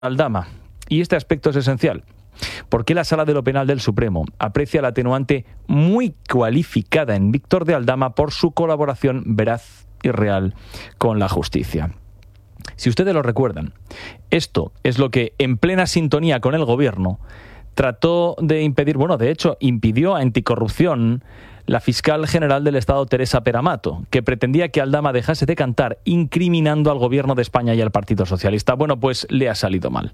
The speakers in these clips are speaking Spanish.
Aldama. Y este aspecto es esencial, porque la Sala de lo Penal del Supremo aprecia la atenuante muy cualificada en Víctor de Aldama por su colaboración veraz y real con la justicia. Si ustedes lo recuerdan, esto es lo que, en plena sintonía con el gobierno, trató de impedir, de hecho, impidió a Anticorrupción la fiscal general del Estado, Teresa Peramato, que pretendía que Aldama dejase de cantar, incriminando al gobierno de España y al Partido Socialista. Bueno, pues le ha salido mal.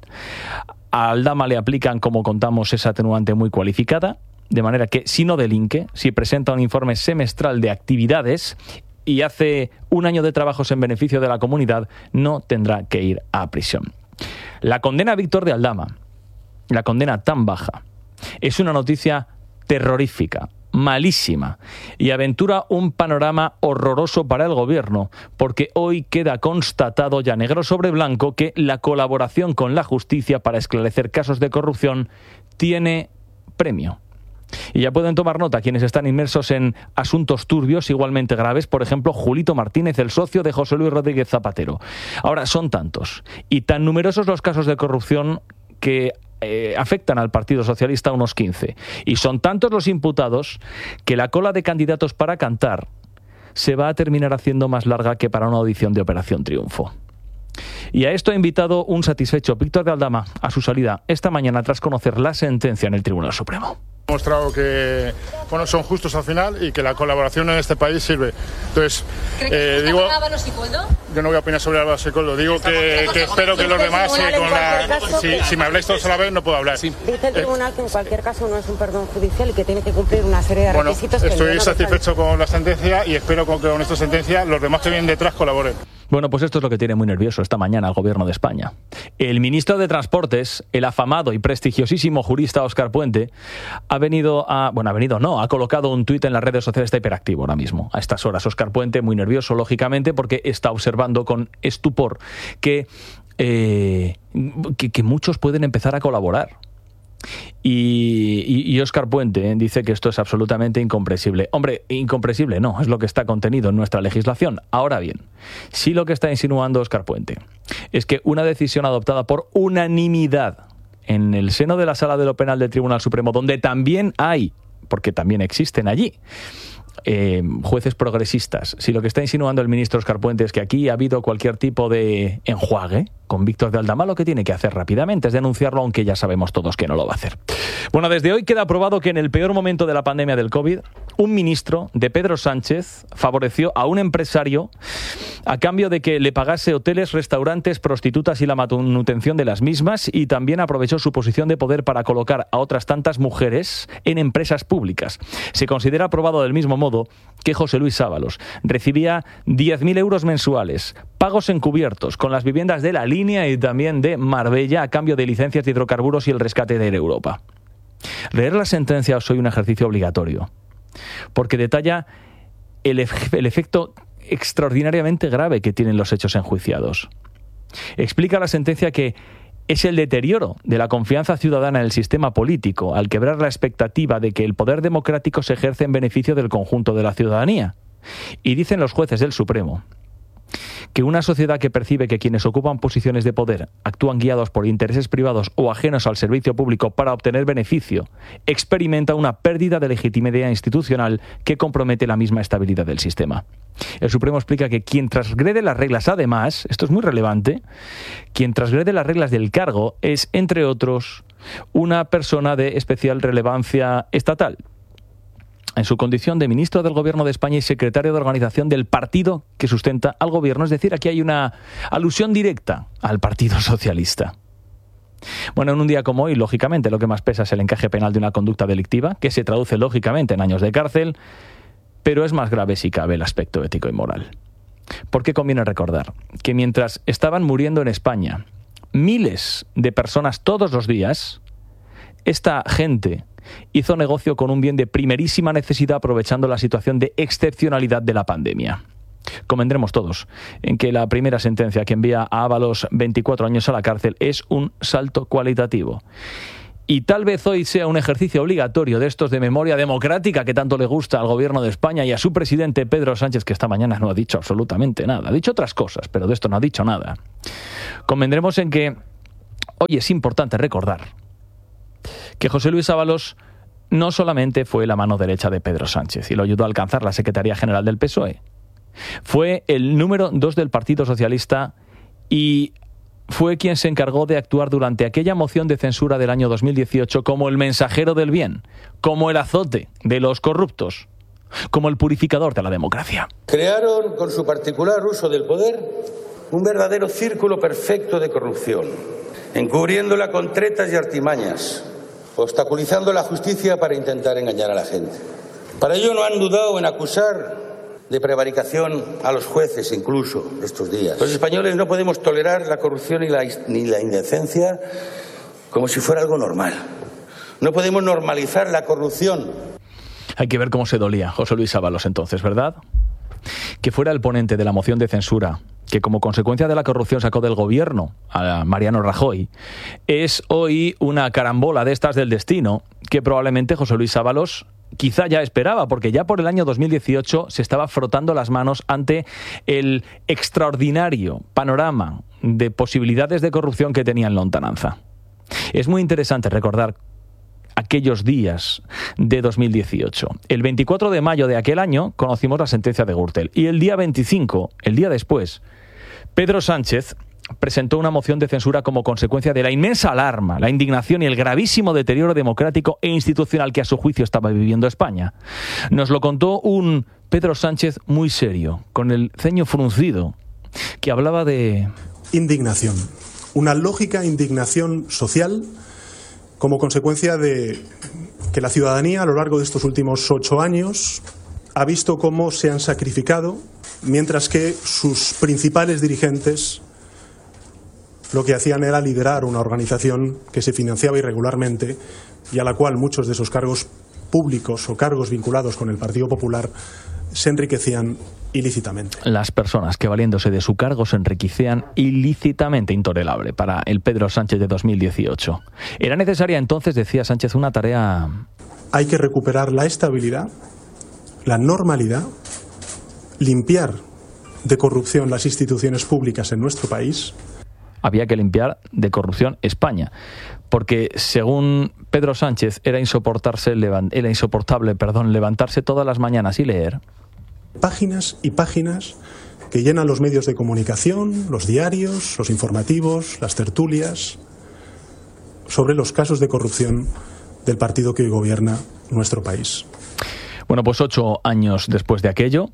A Aldama le aplican, como contamos, esa atenuante muy cualificada, de manera que si no delinque, si presenta un informe semestral de actividades y hace un año de trabajos en beneficio de la comunidad, no tendrá que ir a prisión. La condena a Víctor de Aldama, la condena tan baja, es una noticia terrorífica, malísima, y aventura un panorama horroroso para el gobierno, porque hoy queda constatado ya negro sobre blanco que la colaboración con la justicia para esclarecer casos de corrupción tiene premio. Y ya pueden tomar nota quienes están inmersos en asuntos turbios igualmente graves, por ejemplo, Julito Martínez, el socio de José Luis Rodríguez Zapatero. Ahora, son tantos y tan numerosos los casos de corrupción que afectan al Partido Socialista, unos 15. Y son tantos los imputados que la cola de candidatos para cantar se va a terminar haciendo más larga que para una audición de Operación Triunfo. Y a esto ha invitado un satisfecho Víctor de Aldama a su salida esta mañana tras conocer la sentencia en el Tribunal Supremo. Ha mostrado que son justos al final y que la colaboración en este país sirve. Entonces, digo, Ábalos y Coldo? Yo no voy a opinar sobre Ábalos y Coldo. Digo que espero que los demás, si me habláis todos a la vez, no puedo hablar. Dice el tribunal que en cualquier caso no es un perdón judicial y que tiene que cumplir una serie de requisitos. Estoy satisfecho con la sentencia y espero que con esta sentencia los demás que vienen detrás colaboren. Bueno, pues esto es lo que tiene muy nervioso esta mañana al gobierno de España. El ministro de Transportes, el afamado y prestigiosísimo jurista Óscar Puente, ha colocado un tuit en las redes sociales, está hiperactivo ahora mismo. A estas horas, Óscar Puente, muy nervioso, lógicamente, porque está observando con estupor que muchos pueden empezar a colaborar. Y Óscar Puente dice que esto es absolutamente incomprensible. Hombre, incomprensible no, es lo que está contenido en nuestra legislación. Ahora bien, sí lo que está insinuando Óscar Puente es que una decisión adoptada por unanimidad en el seno de la Sala de lo Penal del Tribunal Supremo, donde también hay, porque también existen allí, jueces progresistas, si lo que está insinuando el ministro Óscar Puente es que aquí ha habido cualquier tipo de enjuague con Víctor de Aldama, lo que tiene que hacer rápidamente es denunciarlo, aunque ya sabemos todos que no lo va a hacer. Bueno, desde hoy queda aprobado que en el peor momento de la pandemia del COVID, un ministro de Pedro Sánchez favoreció a un empresario a cambio de que le pagase hoteles, restaurantes, prostitutas y la manutención de las mismas, y también aprovechó su posición de poder para colocar a otras tantas mujeres en empresas públicas. Se considera aprobado del mismo modo que José Luis Ábalos recibía 10.000 euros mensuales, pagos encubiertos con las viviendas de la Línea y también de Marbella a cambio de licencias de hidrocarburos y el rescate de Air Europa. Leer la sentencia es hoy un ejercicio obligatorio, porque detalla el efecto extraordinariamente grave que tienen los hechos enjuiciados. Explica la sentencia que es el deterioro de la confianza ciudadana en el sistema político al quebrar la expectativa de que el poder democrático se ejerce en beneficio del conjunto de la ciudadanía. Y dicen los jueces del Supremo que una sociedad que percibe que quienes ocupan posiciones de poder actúan guiados por intereses privados o ajenos al servicio público para obtener beneficio, experimenta una pérdida de legitimidad institucional que compromete la misma estabilidad del sistema. El Supremo explica que quien transgrede las reglas, además, esto es muy relevante, quien transgrede las reglas del cargo es, entre otros, una persona de especial relevancia estatal, en su condición de ministro del Gobierno de España y secretario de organización del partido que sustenta al Gobierno. Es decir, aquí hay una alusión directa al Partido Socialista. Bueno, en un día como hoy, lógicamente, lo que más pesa es el encaje penal de una conducta delictiva, que se traduce, lógicamente, en años de cárcel, pero es más grave, si cabe, el aspecto ético y moral. Porque conviene recordar que mientras estaban muriendo en España miles de personas todos los días, esta gente hizo negocio con un bien de primerísima necesidad aprovechando la situación de excepcionalidad de la pandemia. Convendremos todos en que la primera sentencia que envía a Ábalos 24 años a la cárcel es un salto cualitativo. Y tal vez hoy sea un ejercicio obligatorio de estos de memoria democrática que tanto le gusta al Gobierno de España y a su presidente Pedro Sánchez, que esta mañana no ha dicho absolutamente nada. Ha dicho otras cosas, pero de esto no ha dicho nada. Convendremos en que Hoy es importante recordar que José Luis Ábalos no solamente fue la mano derecha de Pedro Sánchez y lo ayudó a alcanzar la Secretaría General del PSOE, fue el número 2 del Partido Socialista y fue quien se encargó de actuar durante aquella moción de censura del año 2018 como el mensajero del bien, como el azote de los corruptos, como el purificador de la democracia. Crearon, con su particular uso del poder, un verdadero círculo perfecto de corrupción, encubriéndola con tretas y artimañas, obstaculizando la justicia para intentar engañar a la gente. Para ello no han dudado en acusar de prevaricación a los jueces incluso estos días. Los españoles no podemos tolerar la corrupción ni la indecencia como si fuera algo normal. No podemos normalizar la corrupción. Hay que ver cómo se dolía José Luis Ábalos entonces, ¿verdad? Que fuera el ponente de la moción de censura, que como consecuencia de la corrupción sacó del gobierno a Mariano Rajoy, es hoy una carambola de estas del destino que probablemente José Luis Ábalos quizá ya esperaba, porque ya por el año 2018 se estaba frotando las manos ante el extraordinario panorama de posibilidades de corrupción que tenía en lontananza. Es muy interesante recordar aquellos días de 2018. El 24 de mayo de aquel año conocimos la sentencia de Gürtel y el día 25, el día después, Pedro Sánchez presentó una moción de censura como consecuencia de la inmensa alarma, la indignación y el gravísimo deterioro democrático e institucional que a su juicio estaba viviendo España. Nos lo contó un Pedro Sánchez muy serio, con el ceño fruncido, que hablaba de indignación, una lógica indignación social como consecuencia de que la ciudadanía a lo largo de estos últimos 8 años ha visto cómo se han sacrificado, mientras que sus principales dirigentes lo que hacían era liderar una organización que se financiaba irregularmente y a la cual muchos de esos cargos públicos o cargos vinculados con el Partido Popular se enriquecían ilícitamente. Las personas que valiéndose de su cargo se enriquecían ilícitamente, intolerable para el Pedro Sánchez de 2018. Era necesaria entonces, decía Sánchez, una tarea... Hay que recuperar la estabilidad, la normalidad, limpiar de corrupción las instituciones públicas en nuestro país. Había que limpiar de corrupción España, porque según Pedro Sánchez era insoportable levantarse todas las mañanas y leer páginas y páginas que llenan los medios de comunicación, los diarios, los informativos, las tertulias, sobre los casos de corrupción del partido que hoy gobierna nuestro país. Bueno, pues 8 años después de aquello,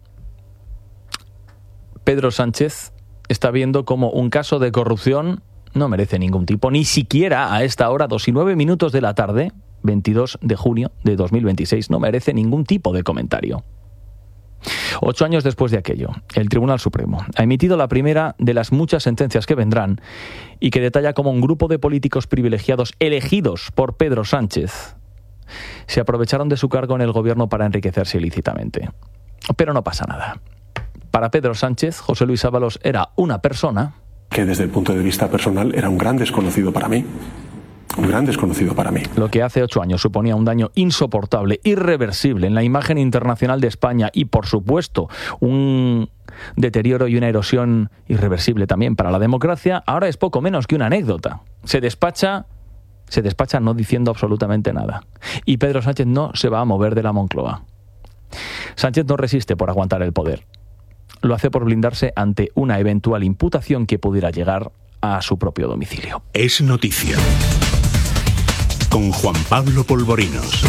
Pedro Sánchez está viendo como un caso de corrupción no merece ningún tipo, ni siquiera a esta hora, 2:09 de la tarde, 22 de junio de 2026, no merece ningún tipo de comentario. 8 años después de aquello, el Tribunal Supremo ha emitido la primera de las muchas sentencias que vendrán y que detalla cómo un grupo de políticos privilegiados elegidos por Pedro Sánchez se aprovecharon de su cargo en el gobierno para enriquecerse ilícitamente. Pero no pasa nada. Para Pedro Sánchez, José Luis Ábalos era una persona que desde el punto de vista personal era un gran desconocido para mí. Un gran desconocido para mí. Lo que hace 8 años suponía un daño insoportable, irreversible en la imagen internacional de España y, por supuesto, un deterioro y una erosión irreversible también para la democracia, ahora es poco menos que una anécdota. Se despacha no diciendo absolutamente nada. Y Pedro Sánchez no se va a mover de la Moncloa. Sánchez no resiste por aguantar el poder. Lo hace por blindarse ante una eventual imputación que pudiera llegar a su propio domicilio. Es noticia. Con Juan Pablo Polvorinos.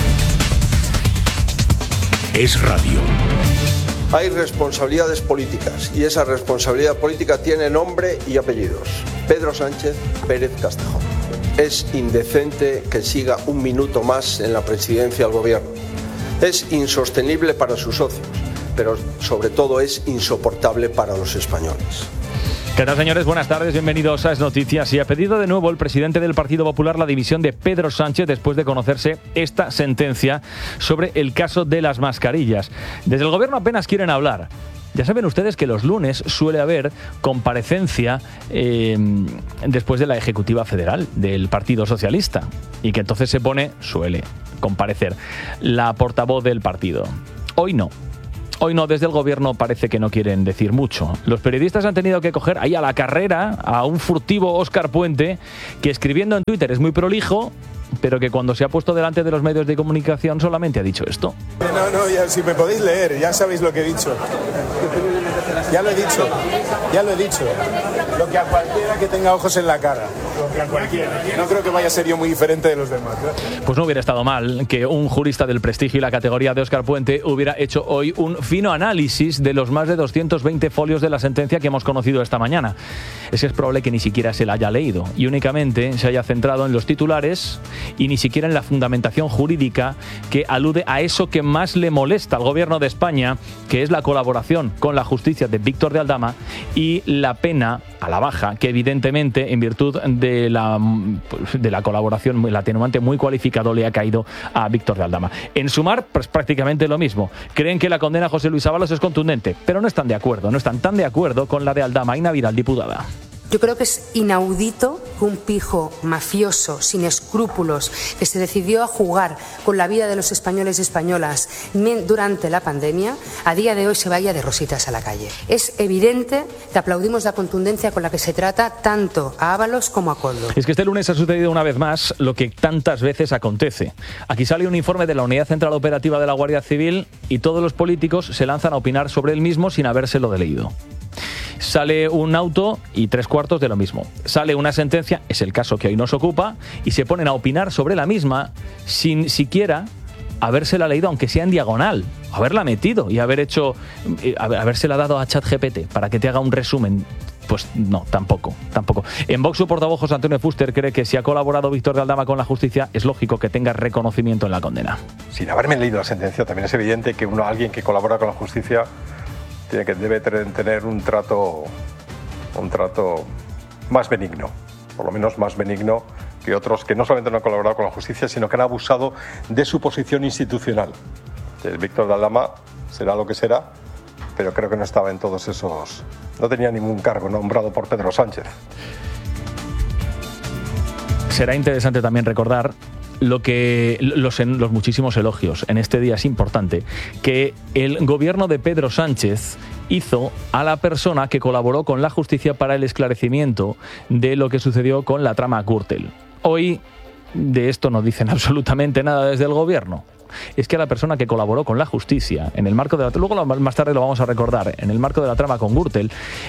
Es radio. Hay responsabilidades políticas y esa responsabilidad política tiene nombre y apellidos. Pedro Sánchez Pérez Castejón. Es indecente que siga un minuto más en la presidencia del gobierno. Es insostenible para sus socios, pero sobre todo es insoportable para los españoles. ¿Qué tal, señores? Buenas tardes, bienvenidos a Es Noticias. Y ha pedido de nuevo el presidente del Partido Popular la dimisión de Pedro Sánchez después de conocerse esta sentencia sobre el caso de las mascarillas. Desde el gobierno apenas quieren hablar. Ya saben ustedes que los lunes suele haber comparecencia después de la Ejecutiva Federal del Partido Socialista y que entonces suele comparecer la portavoz del partido. Hoy no. Hoy no, desde el gobierno parece que no quieren decir mucho. Los periodistas han tenido que coger ahí a la carrera a un furtivo Óscar Puente, que escribiendo en Twitter es muy prolijo, pero que cuando se ha puesto delante de los medios de comunicación solamente ha dicho esto. No, ya, si me podéis leer, ya sabéis lo que he dicho. Ya lo he dicho. Lo que a cualquiera que tenga ojos en la cara. Lo que a cualquiera. No creo que vaya a ser yo muy diferente de los demás. Pues no hubiera estado mal que un jurista del prestigio y la categoría de Óscar Puente hubiera hecho hoy un fino análisis de los más de 220 folios de la sentencia que hemos conocido esta mañana. Es probable que ni siquiera se la haya leído y únicamente se haya centrado en los titulares y ni siquiera en la fundamentación jurídica que alude a eso que más le molesta al gobierno de España, que es la colaboración con la justicia de Víctor de Aldama y la pena a la baja, que evidentemente en virtud de la colaboración, el atenuante muy cualificado le ha caído a Víctor de Aldama. En sumar, pues prácticamente lo mismo. Creen que la condena a José Luis Ábalos es contundente, pero no están tan de acuerdo con la de Aldama. Aina Vidal, diputada. Yo creo que es inaudito que un pijo mafioso, sin escrúpulos, que se decidió a jugar con la vida de los españoles y españolas durante la pandemia, a día de hoy se vaya de rositas a la calle. Es evidente que aplaudimos la contundencia con la que se trata tanto a Ábalos como a Koldo. Es que este lunes ha sucedido una vez más lo que tantas veces acontece. Aquí sale un informe de la Unidad Central Operativa de la Guardia Civil y todos los políticos se lanzan a opinar sobre el mismo sin habérselo leído. Sale un auto y 3/4 de lo mismo. Sale una sentencia, es el caso que hoy nos ocupa, y se ponen a opinar sobre la misma sin siquiera habérsela leído, aunque sea en diagonal, haberla metido y habérsela dado a ChatGPT para que te haga un resumen. Pues no, tampoco. En Vox, su portavoz José Antonio Fuster cree que si ha colaborado Víctor de Aldama con la justicia, es lógico que tenga reconocimiento en la condena. Sin haberme leído la sentencia, también es evidente que alguien que colabora con la justicia debe tener un trato más benigno, por lo menos más benigno que otros que no solamente no han colaborado con la justicia, sino que han abusado de su posición institucional. El Víctor de Aldama será lo que será, pero creo que no estaba en todos esos... No tenía ningún cargo nombrado por Pedro Sánchez. Será interesante también recordar los muchísimos elogios. En este día es importante que el gobierno de Pedro Sánchez hizo a la persona que colaboró con la justicia para el esclarecimiento de lo que sucedió con la trama Gürtel. Hoy de esto no dicen absolutamente nada desde el gobierno. Es que a la persona que colaboró con la justicia en el marco de luego más tarde lo vamos a recordar, en el marco de la trama con Gürtel,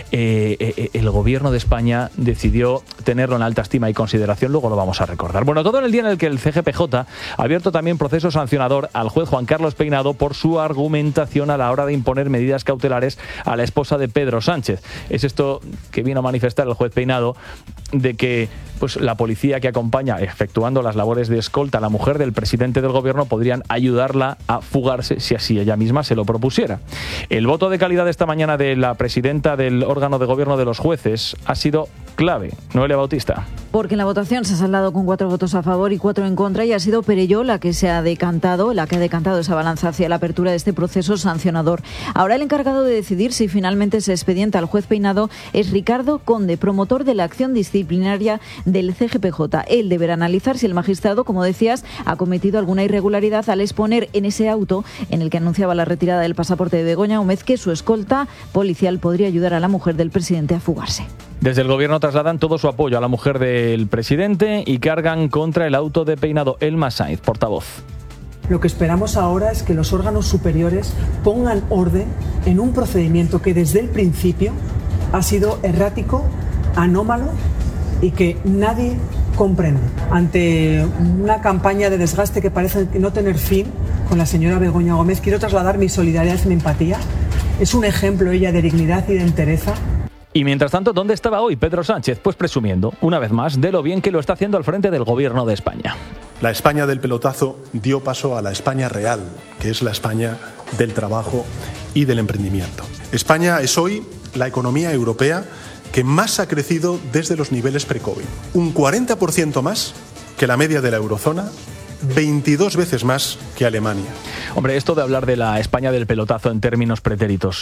el gobierno de España decidió tenerlo en alta estima y consideración, luego lo vamos a recordar. Bueno, todo en el día en el que el CGPJ ha abierto también proceso sancionador al juez Juan Carlos Peinado por su argumentación a la hora de imponer medidas cautelares a la esposa de Pedro Sánchez. Es esto que vino a manifestar el juez Peinado, de que pues la policía que acompaña efectuando las labores de escolta a la mujer del presidente del gobierno podrían ayudarla a fugarse si así ella misma se lo propusiera. El voto de calidad de esta mañana de la presidenta del órgano de gobierno de los jueces ha sido clave. Noelia Bautista. Porque en la votación se ha saldado con 4 votos a favor y 4 en contra, y ha sido Perelló la que ha decantado esa balanza hacia la apertura de este proceso sancionador. Ahora el encargado de decidir si finalmente se expedienta al juez Peinado es Ricardo Conde, promotor de la acción disciplinaria del CGPJ. Él deberá analizar si el magistrado, como decías, ha cometido alguna irregularidad al exponer en ese auto en el que anunciaba la retirada del pasaporte de Begoña Gómez que su escolta policial podría ayudar a la mujer del presidente a fugarse. Desde el gobierno trasladan todo su apoyo a la mujer del presidente y cargan contra el auto de Peinado. Elma Sainz, portavoz. Lo que esperamos ahora es que los órganos superiores pongan orden en un procedimiento que desde el principio ha sido errático, anómalo y que nadie comprende. Ante una campaña de desgaste que parece no tener fin con la señora Begoña Gómez, quiero trasladar mi solidaridad y mi empatía. Es un ejemplo ella de dignidad y de entereza. Y mientras tanto, ¿dónde estaba hoy Pedro Sánchez? Pues presumiendo, una vez más, de lo bien que lo está haciendo al frente del gobierno de España. La España del pelotazo dio paso a la España real, que es la España del trabajo y del emprendimiento. España es hoy la economía europea que más ha crecido desde los niveles pre-COVID. Un 40% más que la media de la eurozona, 22 veces más que Alemania. Hombre, esto de hablar de la España del pelotazo en términos pretéritos,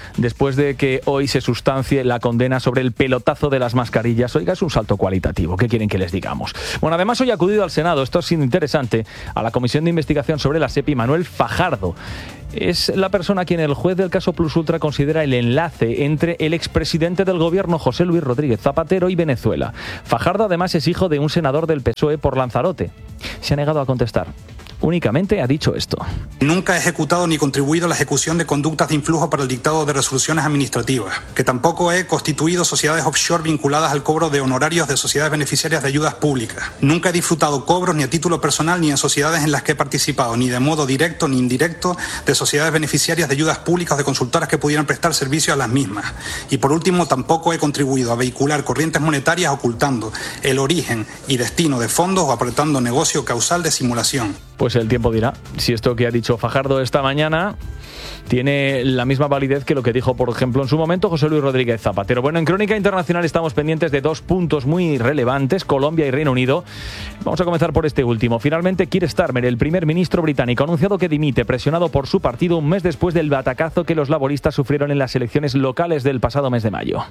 después de que hoy se sustancie la condena sobre el pelotazo de las mascarillas. Oiga, es un salto cualitativo. ¿Qué quieren que les digamos? Bueno, además hoy ha acudido al Senado, esto ha sido interesante, a la Comisión de Investigación sobre la SEPI, Manuel Fajardo. Es la persona a quien el juez del caso Plus Ultra considera el enlace entre el expresidente del gobierno José Luis Rodríguez Zapatero y Venezuela. Fajardo además es hijo de un senador del PSOE por Lanzarote. Se ha negado a contestar. Únicamente ha dicho esto. Nunca he ejecutado ni contribuido a la ejecución de conductas de influjo para el dictado de resoluciones administrativas, que tampoco he constituido sociedades offshore vinculadas al cobro de honorarios de sociedades beneficiarias de ayudas públicas. Nunca he disfrutado cobros ni a título personal ni en sociedades en las que he participado, ni de modo directo ni indirecto, de sociedades beneficiarias de ayudas públicas o de consultoras que pudieran prestar servicio a las mismas. Y por último, tampoco he contribuido a vehicular corrientes monetarias ocultando el origen y destino de fondos o apretando negocio causal de simulación. Pues el tiempo dirá si esto que ha dicho Fajardo esta mañana tiene la misma validez que lo que dijo, por ejemplo, en su momento José Luis Rodríguez Zapatero. Bueno, en Crónica Internacional estamos pendientes de dos puntos muy relevantes, Colombia y Reino Unido. Vamos a comenzar por este último. Finalmente, Keir Starmer, el primer ministro británico, ha anunciado que dimite, presionado por su partido un mes después del batacazo que los laboristas sufrieron en las elecciones locales del pasado mes de mayo.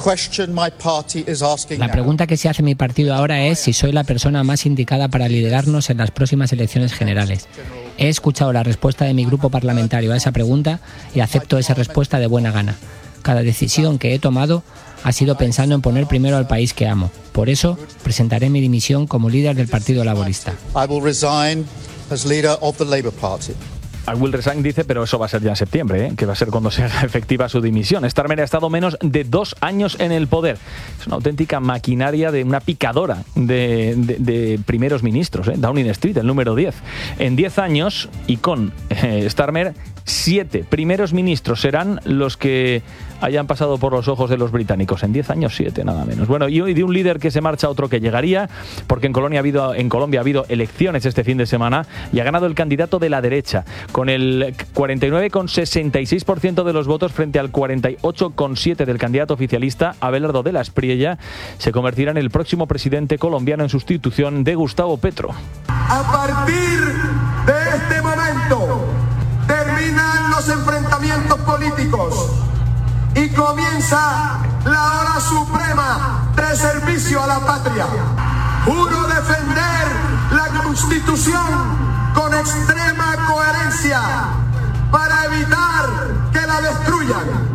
La pregunta que se hace mi partido ahora es si soy la persona más indicada para liderarnos en las próximas elecciones generales. He escuchado la respuesta de mi grupo parlamentario a esa pregunta y acepto esa respuesta de buena gana. Cada decisión que he tomado ha sido pensando en poner primero al país que amo. Por eso, presentaré mi dimisión como líder del Partido Laborista. I will resign dice, pero eso va a ser ya en septiembre, que va a ser cuando se haga efectiva su dimisión. Starmer ha estado menos de 2 años en el poder. Es una auténtica maquinaria de una picadora de primeros ministros, Downing Street, el número 10. En 10 años, y con Starmer, 7 primeros ministros serán los que hayan pasado por los ojos de los británicos. En 10 años, 7, nada menos. Bueno, y hoy de un líder que se marcha a otro que llegaría, porque en Colombia ha habido elecciones este fin de semana y ha ganado el candidato de la derecha, con el 49,66% de los votos frente al 48,7% del candidato oficialista. Abelardo de la Espriella se convertirá en el próximo presidente colombiano en sustitución de Gustavo Petro. A partir de este momento terminan los enfrentamientos políticos y comienza la hora suprema de servicio a la patria. Juro defender la Constitución con extrema coherencia para evitar que la destruyan.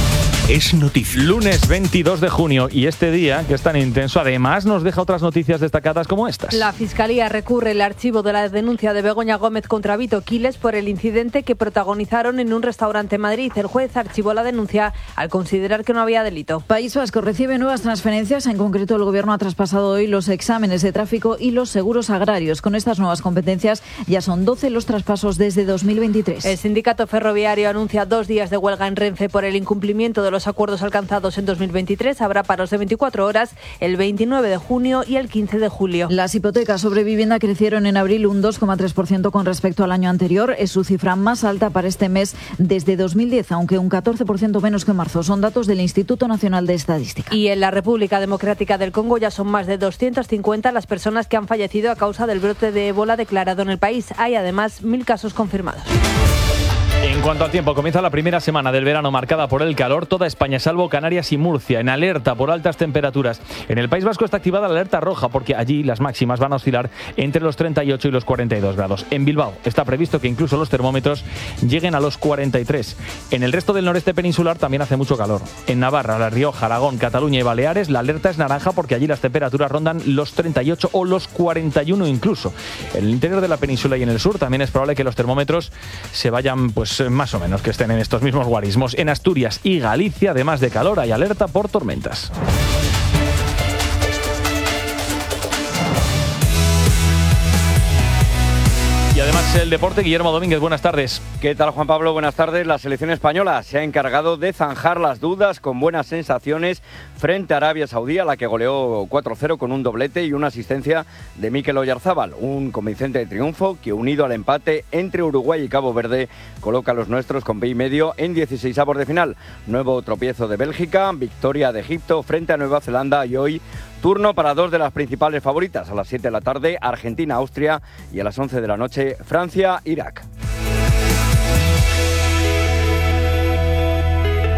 Es noticia. Lunes 22 de junio y este día, que es tan intenso, además nos deja otras noticias destacadas como estas. La Fiscalía recurre el archivo de la denuncia de Begoña Gómez contra Vito Quiles por el incidente que protagonizaron en un restaurante en Madrid. El juez archivó la denuncia al considerar que no había delito. País Vasco recibe nuevas transferencias. En concreto, el Gobierno ha traspasado hoy los exámenes de tráfico y los seguros agrarios. Con estas nuevas competencias ya son 12 los traspasos desde 2023. El sindicato ferroviario anuncia 2 días de huelga en Renfe por el incumplimiento de los acuerdos alcanzados en 2023. Habrá paros de 24 horas el 29 de junio y el 15 de julio. Las hipotecas sobre vivienda crecieron en abril un 2,3% con respecto al año anterior. Es su cifra más alta para este mes desde 2010, aunque un 14% menos que en marzo. Son datos del Instituto Nacional de Estadística. Y en la República Democrática del Congo ya son más de 250 las personas que han fallecido a causa del brote de ébola declarado en el país. Hay además 1.000 casos confirmados. En cuanto al tiempo, comienza la primera semana del verano marcada por el calor. Toda España, salvo Canarias y Murcia, en alerta por altas temperaturas. En el País Vasco está activada la alerta roja porque allí las máximas van a oscilar entre los 38 y los 42 grados. En Bilbao está previsto que incluso los termómetros lleguen a los 43. En el resto del noreste peninsular también hace mucho calor. En Navarra, La Rioja, Aragón, Cataluña y Baleares la alerta es naranja porque allí las temperaturas rondan los 38 o los 41 incluso. En el interior de la península y en el sur también es probable que los termómetros se vayan más o menos, que estén en estos mismos guarismos. En Asturias y Galicia, además de calor, hay alerta por tormentas. Y además el deporte, Guillermo Domínguez, buenas tardes. ¿Qué tal, Juan Pablo? Buenas tardes. La selección española se ha encargado de zanjar las dudas con buenas sensaciones frente a Arabia Saudí, a la que goleó 4-0 con un doblete y una asistencia de Mikel Oyarzábal. Un convincente triunfo que, unido al empate entre Uruguay y Cabo Verde, coloca a los nuestros con pie y medio en 16avos de final. Nuevo tropiezo de Bélgica, victoria de Egipto frente a Nueva Zelanda y hoy turno para 2 de las principales favoritas. A las 7 de la tarde, Argentina-Austria y a las 11 de la noche, Francia-Irak.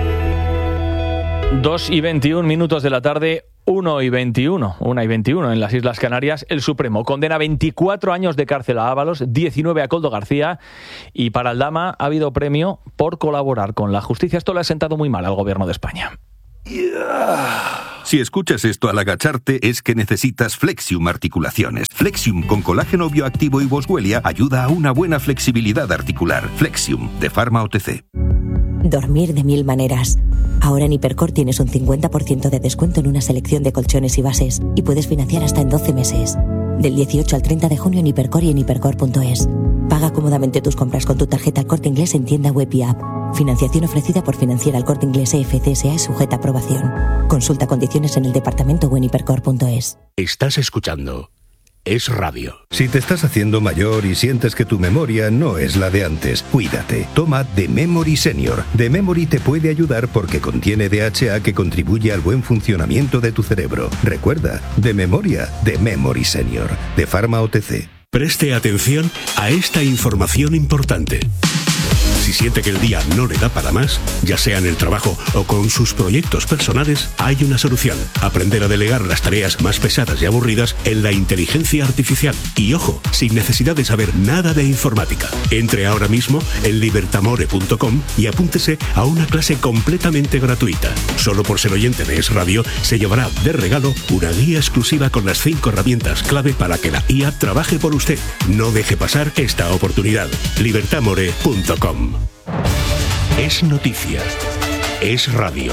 2:21 de la tarde, 1:21 en las Islas Canarias. El Supremo condena 24 años de cárcel a Ábalos, 19 a Koldo García, y para Aldama ha habido premio por colaborar con la justicia. Esto le ha sentado muy mal al gobierno de España. Si escuchas esto al agacharte es que necesitas Flexium Articulaciones. Flexium con colágeno bioactivo y boswellia ayuda a una buena flexibilidad articular. Flexium, de Pharma OTC. Dormir de 1000 maneras. Ahora en Hipercor tienes un 50% de descuento en una selección de colchones y bases y puedes financiar hasta en 12 meses. Del 18 al 30 de junio en Hipercor y en hipercor.es. Paga cómodamente tus compras con tu tarjeta El Corte Inglés en tienda web y app. Financiación ofrecida por Financiera El Corte Inglés EFCSA y sujeta a aprobación. Consulta condiciones en el departamento o en hipercor.es. Estás escuchando Es Radio. Si te estás haciendo mayor y sientes que tu memoria no es la de antes, cuídate. Toma The Memory Senior. The Memory te puede ayudar porque contiene DHA que contribuye al buen funcionamiento de tu cerebro. Recuerda, de memoria, The Memory Senior, de Pharma OTC. Preste atención a esta información importante. Si siente que el día no le da para más, ya sea en el trabajo o con sus proyectos personales, hay una solución. Aprender a delegar las tareas más pesadas y aburridas en la inteligencia artificial. Y ojo, sin necesidad de saber nada de informática. Entre ahora mismo en libertamore.com y apúntese a una clase completamente gratuita. Solo por ser oyente de Es Radio, se llevará de regalo una guía exclusiva con las 5 herramientas clave para que la IA trabaje por usted. No deje pasar esta oportunidad. libertamore.com. Es noticia. Es radio.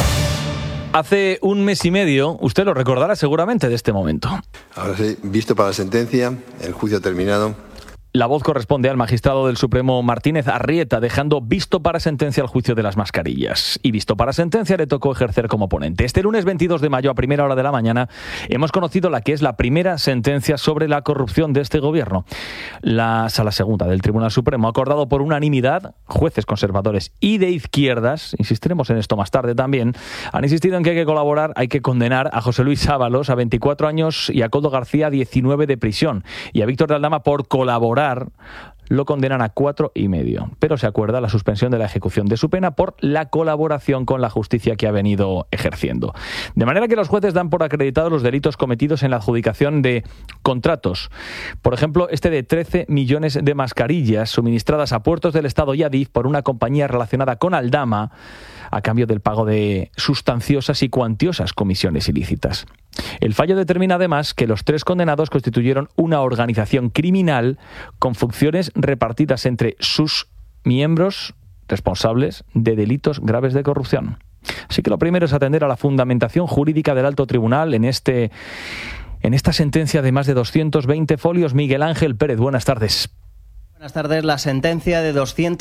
Hace un mes y medio, usted lo recordará seguramente de este momento. Ahora sí, visto para la sentencia, el juicio ha terminado. La voz corresponde al magistrado del Supremo Martínez Arrieta, dejando visto para sentencia el juicio de las mascarillas. Y visto para sentencia le tocó ejercer como ponente. Este lunes 22 de mayo, a primera hora de la mañana, hemos conocido la que es la primera sentencia sobre la corrupción de este gobierno. La Sala Segunda del Tribunal Supremo ha acordado por unanimidad, jueces conservadores y de izquierdas, insistiremos en esto más tarde también, han insistido en que hay que colaborar, hay que condenar a José Luis Ábalos a 24 años y a Koldo García a 19 de prisión. Y a Víctor de Aldama por colaborar lo condenan a 4,5, pero se acuerda la suspensión de la ejecución de su pena por la colaboración con la justicia que ha venido ejerciendo. De manera que los jueces dan por acreditados los delitos cometidos en la adjudicación de contratos. Por ejemplo, este de 13 millones de mascarillas suministradas a puertos del Estado y Adif por una compañía relacionada con Aldama a cambio del pago de sustanciosas y cuantiosas comisiones ilícitas. El fallo determina además que los 3 condenados constituyeron una organización criminal con funciones repartidas entre sus miembros responsables de delitos graves de corrupción. Así que lo primero es atender a la fundamentación jurídica del Alto Tribunal en esta sentencia de más de 220 folios. Miguel Ángel Pérez, buenas tardes. Buenas tardes. La sentencia de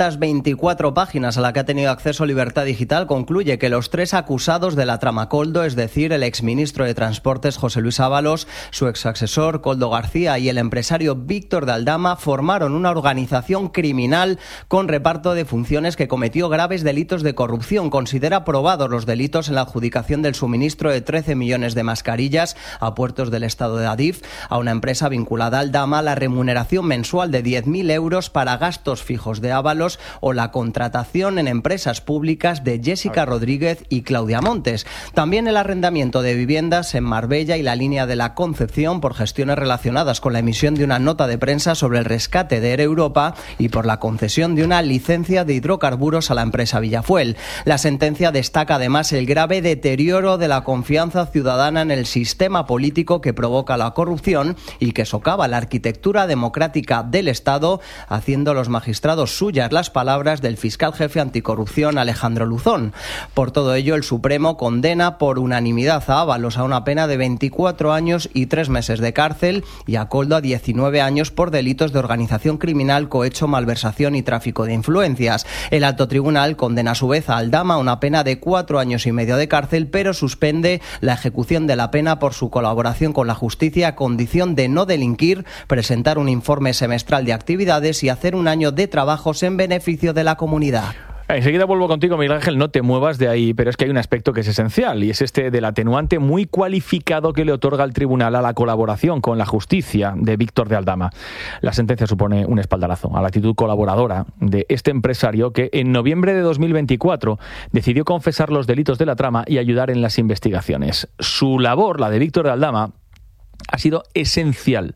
224 páginas a la que ha tenido acceso Libertad Digital concluye que los 3 acusados de la trama Koldo, es decir, el exministro de Transportes José Luis Ábalos, su exasesor Koldo García y el empresario Víctor de Aldama, formaron una organización criminal con reparto de funciones que cometió graves delitos de corrupción. Considera probados los delitos en la adjudicación del suministro de 13 millones de mascarillas a puertos del Estado de Adif, a una empresa vinculada a Aldama, la remuneración mensual de 10.000 euros para gastos fijos de Ábalos o la contratación en empresas públicas de Jessica Rodríguez y Claudia Montes. También el arrendamiento de viviendas en Marbella y la línea de la Concepción por gestiones relacionadas con la emisión de una nota de prensa sobre el rescate de Air Europa y por la concesión de una licencia de hidrocarburos a la empresa Villafuel. La sentencia destaca además el grave deterioro de la confianza ciudadana en el sistema político que provoca la corrupción y que socava la arquitectura democrática del Estado, haciendo los magistrados suyas las palabras del fiscal jefe anticorrupción Alejandro Luzón. Por todo ello, el Supremo condena por unanimidad a Ábalos a una pena de 24 años y 3 meses de cárcel y a Koldo a 19 años por delitos de organización criminal, cohecho, malversación y tráfico de influencias. El Alto Tribunal condena a su vez a Aldama a una pena de 4 años y medio de cárcel, pero suspende la ejecución de la pena por su colaboración con la justicia a condición de no delinquir, presentar un informe semestral de actividades y hacer un año de trabajos en beneficio de la comunidad. Enseguida vuelvo contigo, Miguel Ángel, no te muevas de ahí, pero es que hay un aspecto que es esencial y es este del atenuante muy cualificado que le otorga el tribunal a la colaboración con la justicia de Víctor de Aldama. La sentencia supone un espaldarazo a la actitud colaboradora de este empresario que en noviembre de 2024 decidió confesar los delitos de la trama y ayudar en las investigaciones. Su labor, la de Víctor de Aldama, ha sido esencial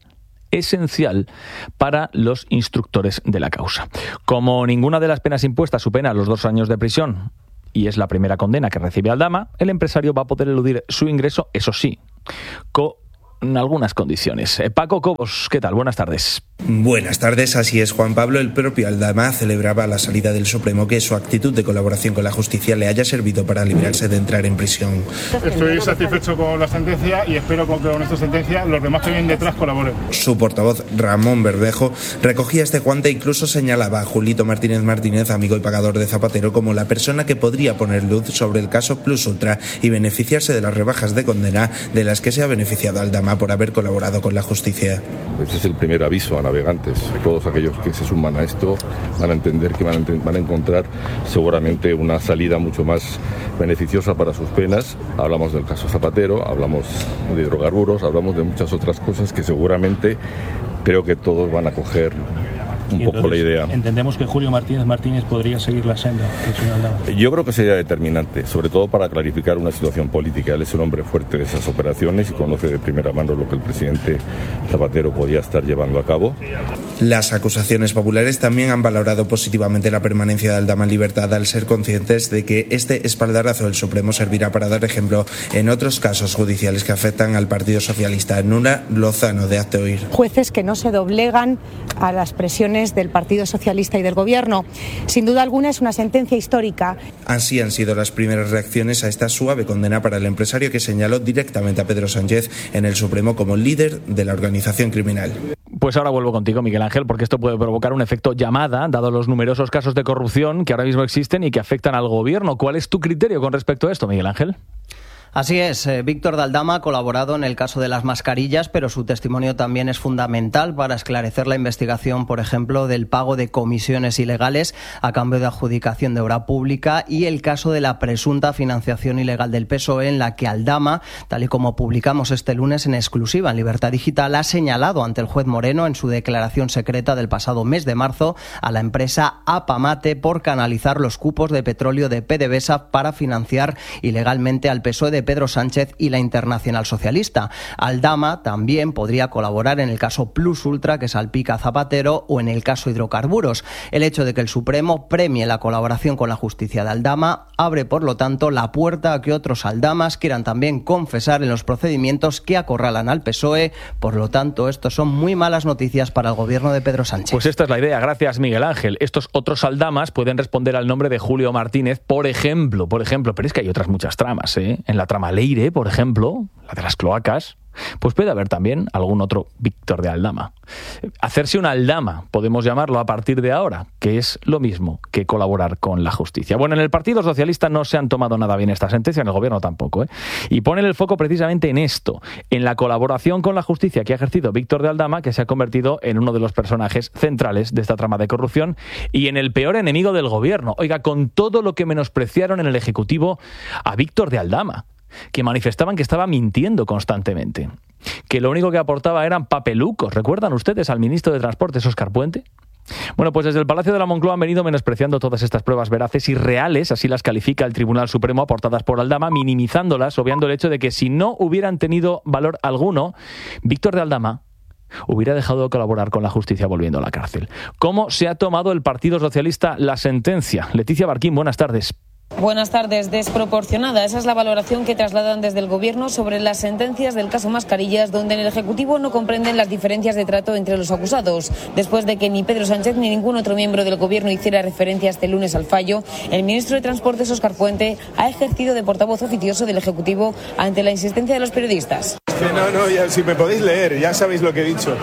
para los instructores de la causa. Como ninguna de las penas impuestas supera los 2 años de prisión y es la primera condena que recibe Aldama, el empresario va a poder eludir su ingreso, eso sí, con algunas condiciones. Paco Cobos, ¿qué tal? Buenas tardes. Buenas tardes, así es, Juan Pablo. El propio Aldama celebraba a la salida del Supremo que su actitud de colaboración con la justicia le haya servido para librarse de entrar en prisión. Estoy satisfecho con la sentencia y espero que con esta sentencia los demás que vienen detrás colaboren. Su portavoz, Ramón Bermejo, recogía este guante e incluso señalaba a Julito Martínez Martínez, amigo y pagador de Zapatero, como la persona que podría poner luz sobre el caso Plus Ultra y beneficiarse de las rebajas de condena de las que se ha beneficiado Aldama por haber colaborado con la justicia. Este es el primer aviso a navegantes. Todos aquellos que se suman a esto van a entender que van a encontrar seguramente una salida mucho más beneficiosa para sus penas. Hablamos del caso Zapatero, hablamos de hidrocarburos, hablamos de muchas otras cosas que seguramente creo que todos van a coger un poco la idea. Entendemos que Julio Martínez podría seguir la senda del señor Aldama. Yo creo que sería determinante, sobre todo para clarificar una situación política. Él es un hombre fuerte de esas operaciones y conoce de primera mano lo que el presidente Zapatero podía estar llevando a cabo. Las acusaciones populares también han valorado positivamente la permanencia de Aldama en libertad al ser conscientes de que este espaldarazo del Supremo servirá para dar ejemplo en otros casos judiciales que afectan al Partido Socialista. Nura Lozano, de Hazte Oír. Jueces que no se doblegan a las presiones del Partido Socialista y del Gobierno. Sin duda alguna es una sentencia histórica. Así han sido las primeras reacciones a esta suave condena para el empresario que señaló directamente a Pedro Sánchez en el Supremo como líder de la organización criminal. Pues ahora vuelvo contigo, Miguel Ángel, porque esto puede provocar un efecto llamada, dado los numerosos casos de corrupción que ahora mismo existen y que afectan al Gobierno. ¿Cuál es tu criterio con respecto a esto, Miguel Ángel? Así es, Víctor de Aldama ha colaborado en el caso de las mascarillas, pero su testimonio también es fundamental para esclarecer la investigación, por ejemplo, del pago de comisiones ilegales a cambio de adjudicación de obra pública y el caso de la presunta financiación ilegal del PSOE, en la que Aldama, tal y como publicamos este lunes en exclusiva en Libertad Digital, ha señalado ante el juez Moreno en su declaración secreta del pasado mes de marzo a la empresa Apamate por canalizar los cupos de petróleo de PDVSA para financiar ilegalmente al PSOE de Pedro Sánchez y la Internacional Socialista. Aldama también podría colaborar en el caso Plus Ultra que salpica a Zapatero o en el caso hidrocarburos. El hecho de que el Supremo premie la colaboración con la justicia de Aldama abre, por lo tanto, la puerta a que otros Aldamas quieran también confesar en los procedimientos que acorralan al PSOE. Por lo tanto, esto son muy malas noticias para el gobierno de Pedro Sánchez. Pues esta es la idea. Gracias, Miguel Ángel. Estos otros Aldamas pueden responder al nombre de Julio Martínez, por ejemplo, pero es que hay otras muchas tramas, ¿eh? En la trama Leire, por ejemplo, la de las cloacas, pues puede haber también algún otro Víctor de Aldama. Hacerse una Aldama, podemos llamarlo a partir de ahora, que es lo mismo que colaborar con la justicia. Bueno, en el Partido Socialista no se han tomado nada bien esta sentencia, en el Gobierno tampoco, ¿eh? Y ponen el foco precisamente en esto, en la colaboración con la justicia que ha ejercido Víctor de Aldama, que se ha convertido en uno de los personajes centrales de esta trama de corrupción y en el peor enemigo del Gobierno. Oiga, con todo lo que menospreciaron en el Ejecutivo a Víctor de Aldama, que manifestaban que estaba mintiendo constantemente, que lo único que aportaba eran papelucos. ¿Recuerdan ustedes al ministro de Transportes, Óscar Puente? Bueno, pues desde el Palacio de la Moncloa han venido menospreciando todas estas pruebas veraces y reales, así las califica el Tribunal Supremo, aportadas por Aldama, minimizándolas, obviando el hecho de que si no hubieran tenido valor alguno, Víctor de Aldama hubiera dejado de colaborar con la justicia volviendo a la cárcel. ¿Cómo se ha tomado el Partido Socialista la sentencia? Leticia Barquín, buenas tardes. Buenas tardes. Desproporcionada. Esa es la valoración que trasladan desde el Gobierno sobre las sentencias del caso Mascarillas, donde en el Ejecutivo no comprenden las diferencias de trato entre los acusados. Después de que ni Pedro Sánchez ni ningún otro miembro del Gobierno hiciera referencia este lunes al fallo, el ministro de Transportes, Óscar Puente, ha ejercido de portavoz oficioso del Ejecutivo ante la insistencia de los periodistas. No, ya, si me podéis leer, ya sabéis lo que he dicho.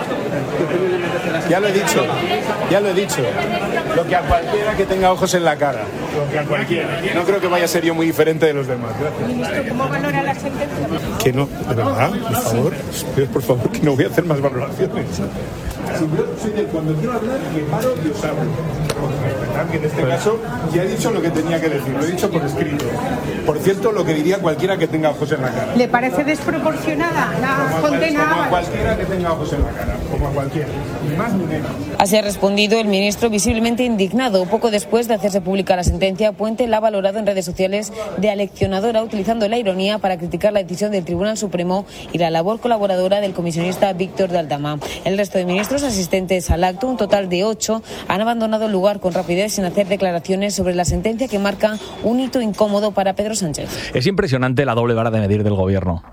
Ya lo he dicho. Lo que a cualquiera que tenga ojos en la cara. Lo que a cualquiera. No creo que vaya a ser yo muy diferente de los demás. Gracias. Ministro, ¿cómo valora la sentencia? Que no, de verdad, por favor, que no voy a hacer más valoraciones. Si yo soy de cuando quiero hablar, me paro y os hablo. Que en este caso ya he dicho lo que tenía que decir, lo he dicho por escrito. Por cierto, lo que diría cualquiera que tenga ojos en la cara. ¿Le parece desproporcionada la condena? Como a cualquiera que tenga ojos en la cara, como a cualquiera, ni más ni menos. Así ha respondido el ministro, visiblemente indignado. Poco después de hacerse pública la sentencia, Puente la ha valorado en redes sociales de aleccionadora, utilizando la ironía para criticar la decisión del Tribunal Supremo y la labor colaboradora del comisionista Víctor de Aldama. El resto de ministros asistentes al acto, un total de 8, han abandonado el lugar con rapidez sin hacer declaraciones sobre la sentencia que marca un hito incómodo para Pedro Sánchez. Es impresionante la doble vara de medir del gobierno.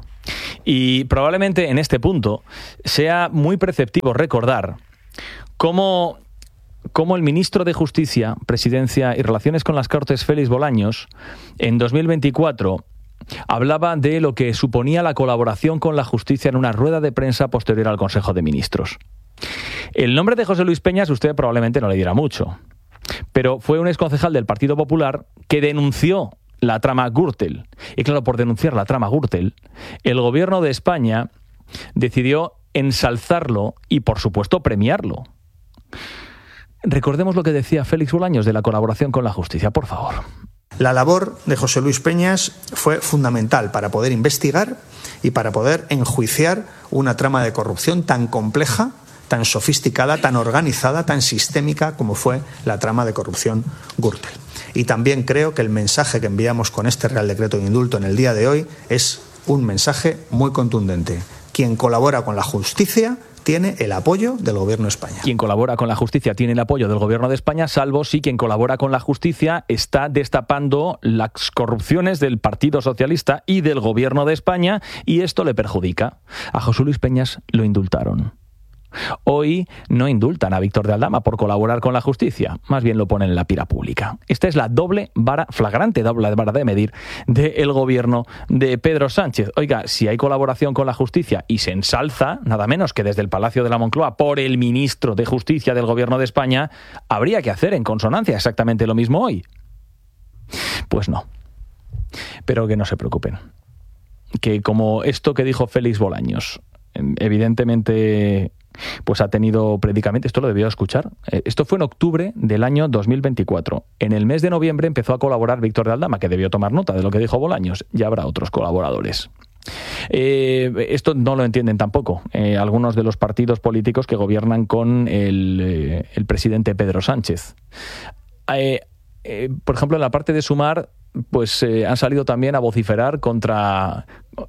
Y probablemente en este punto sea muy preceptivo recordar cómo el ministro de Justicia, Presidencia y Relaciones con las Cortes, Félix Bolaños, en 2024 hablaba de lo que suponía la colaboración con la justicia en una rueda de prensa posterior al Consejo de Ministros. El nombre de José Luis Peñas usted probablemente no le dirá mucho, pero fue un exconcejal del Partido Popular que denunció la trama Gürtel. Y claro, por denunciar la trama Gürtel, el gobierno de España decidió ensalzarlo y, por supuesto, premiarlo. Recordemos lo que decía Félix Bolaños de la colaboración con la justicia, por favor. La labor de José Luis Peñas fue fundamental para poder investigar y para poder enjuiciar una trama de corrupción tan compleja, tan sofisticada, tan organizada, tan sistémica como fue la trama de corrupción Gürtel. Y también creo que el mensaje que enviamos con este Real Decreto de Indulto en el día de hoy es un mensaje muy contundente. Quien colabora con la justicia tiene el apoyo del Gobierno de España. Quien colabora con la justicia tiene el apoyo del Gobierno de España, salvo si quien colabora con la justicia está destapando las corrupciones del Partido Socialista y del Gobierno de España, y esto le perjudica. A José Luis Peñas lo indultaron. Hoy no indultan a Víctor de Aldama por colaborar con la justicia, más bien lo ponen en la pira pública. Esta es la flagrante doble vara de medir del gobierno de Pedro Sánchez. Oiga, si hay colaboración con la justicia y se ensalza, nada menos que desde el Palacio de la Moncloa, por el ministro de Justicia del gobierno de España, habría que hacer en consonancia exactamente lo mismo hoy. Pues no. Pero que no se preocupen. Que como esto que dijo Félix Bolaños, evidentemente pues ha tenido predicamento, esto lo debió escuchar. Esto fue en octubre del año 2024. En el mes de noviembre empezó a colaborar Víctor de Aldama, que debió tomar nota de lo que dijo Bolaños. Ya habrá otros colaboradores. Esto no lo entienden tampoco algunos de los partidos políticos que gobiernan con el presidente Pedro Sánchez. Por ejemplo, en la parte de Sumar, pues han salido también a vociferar contra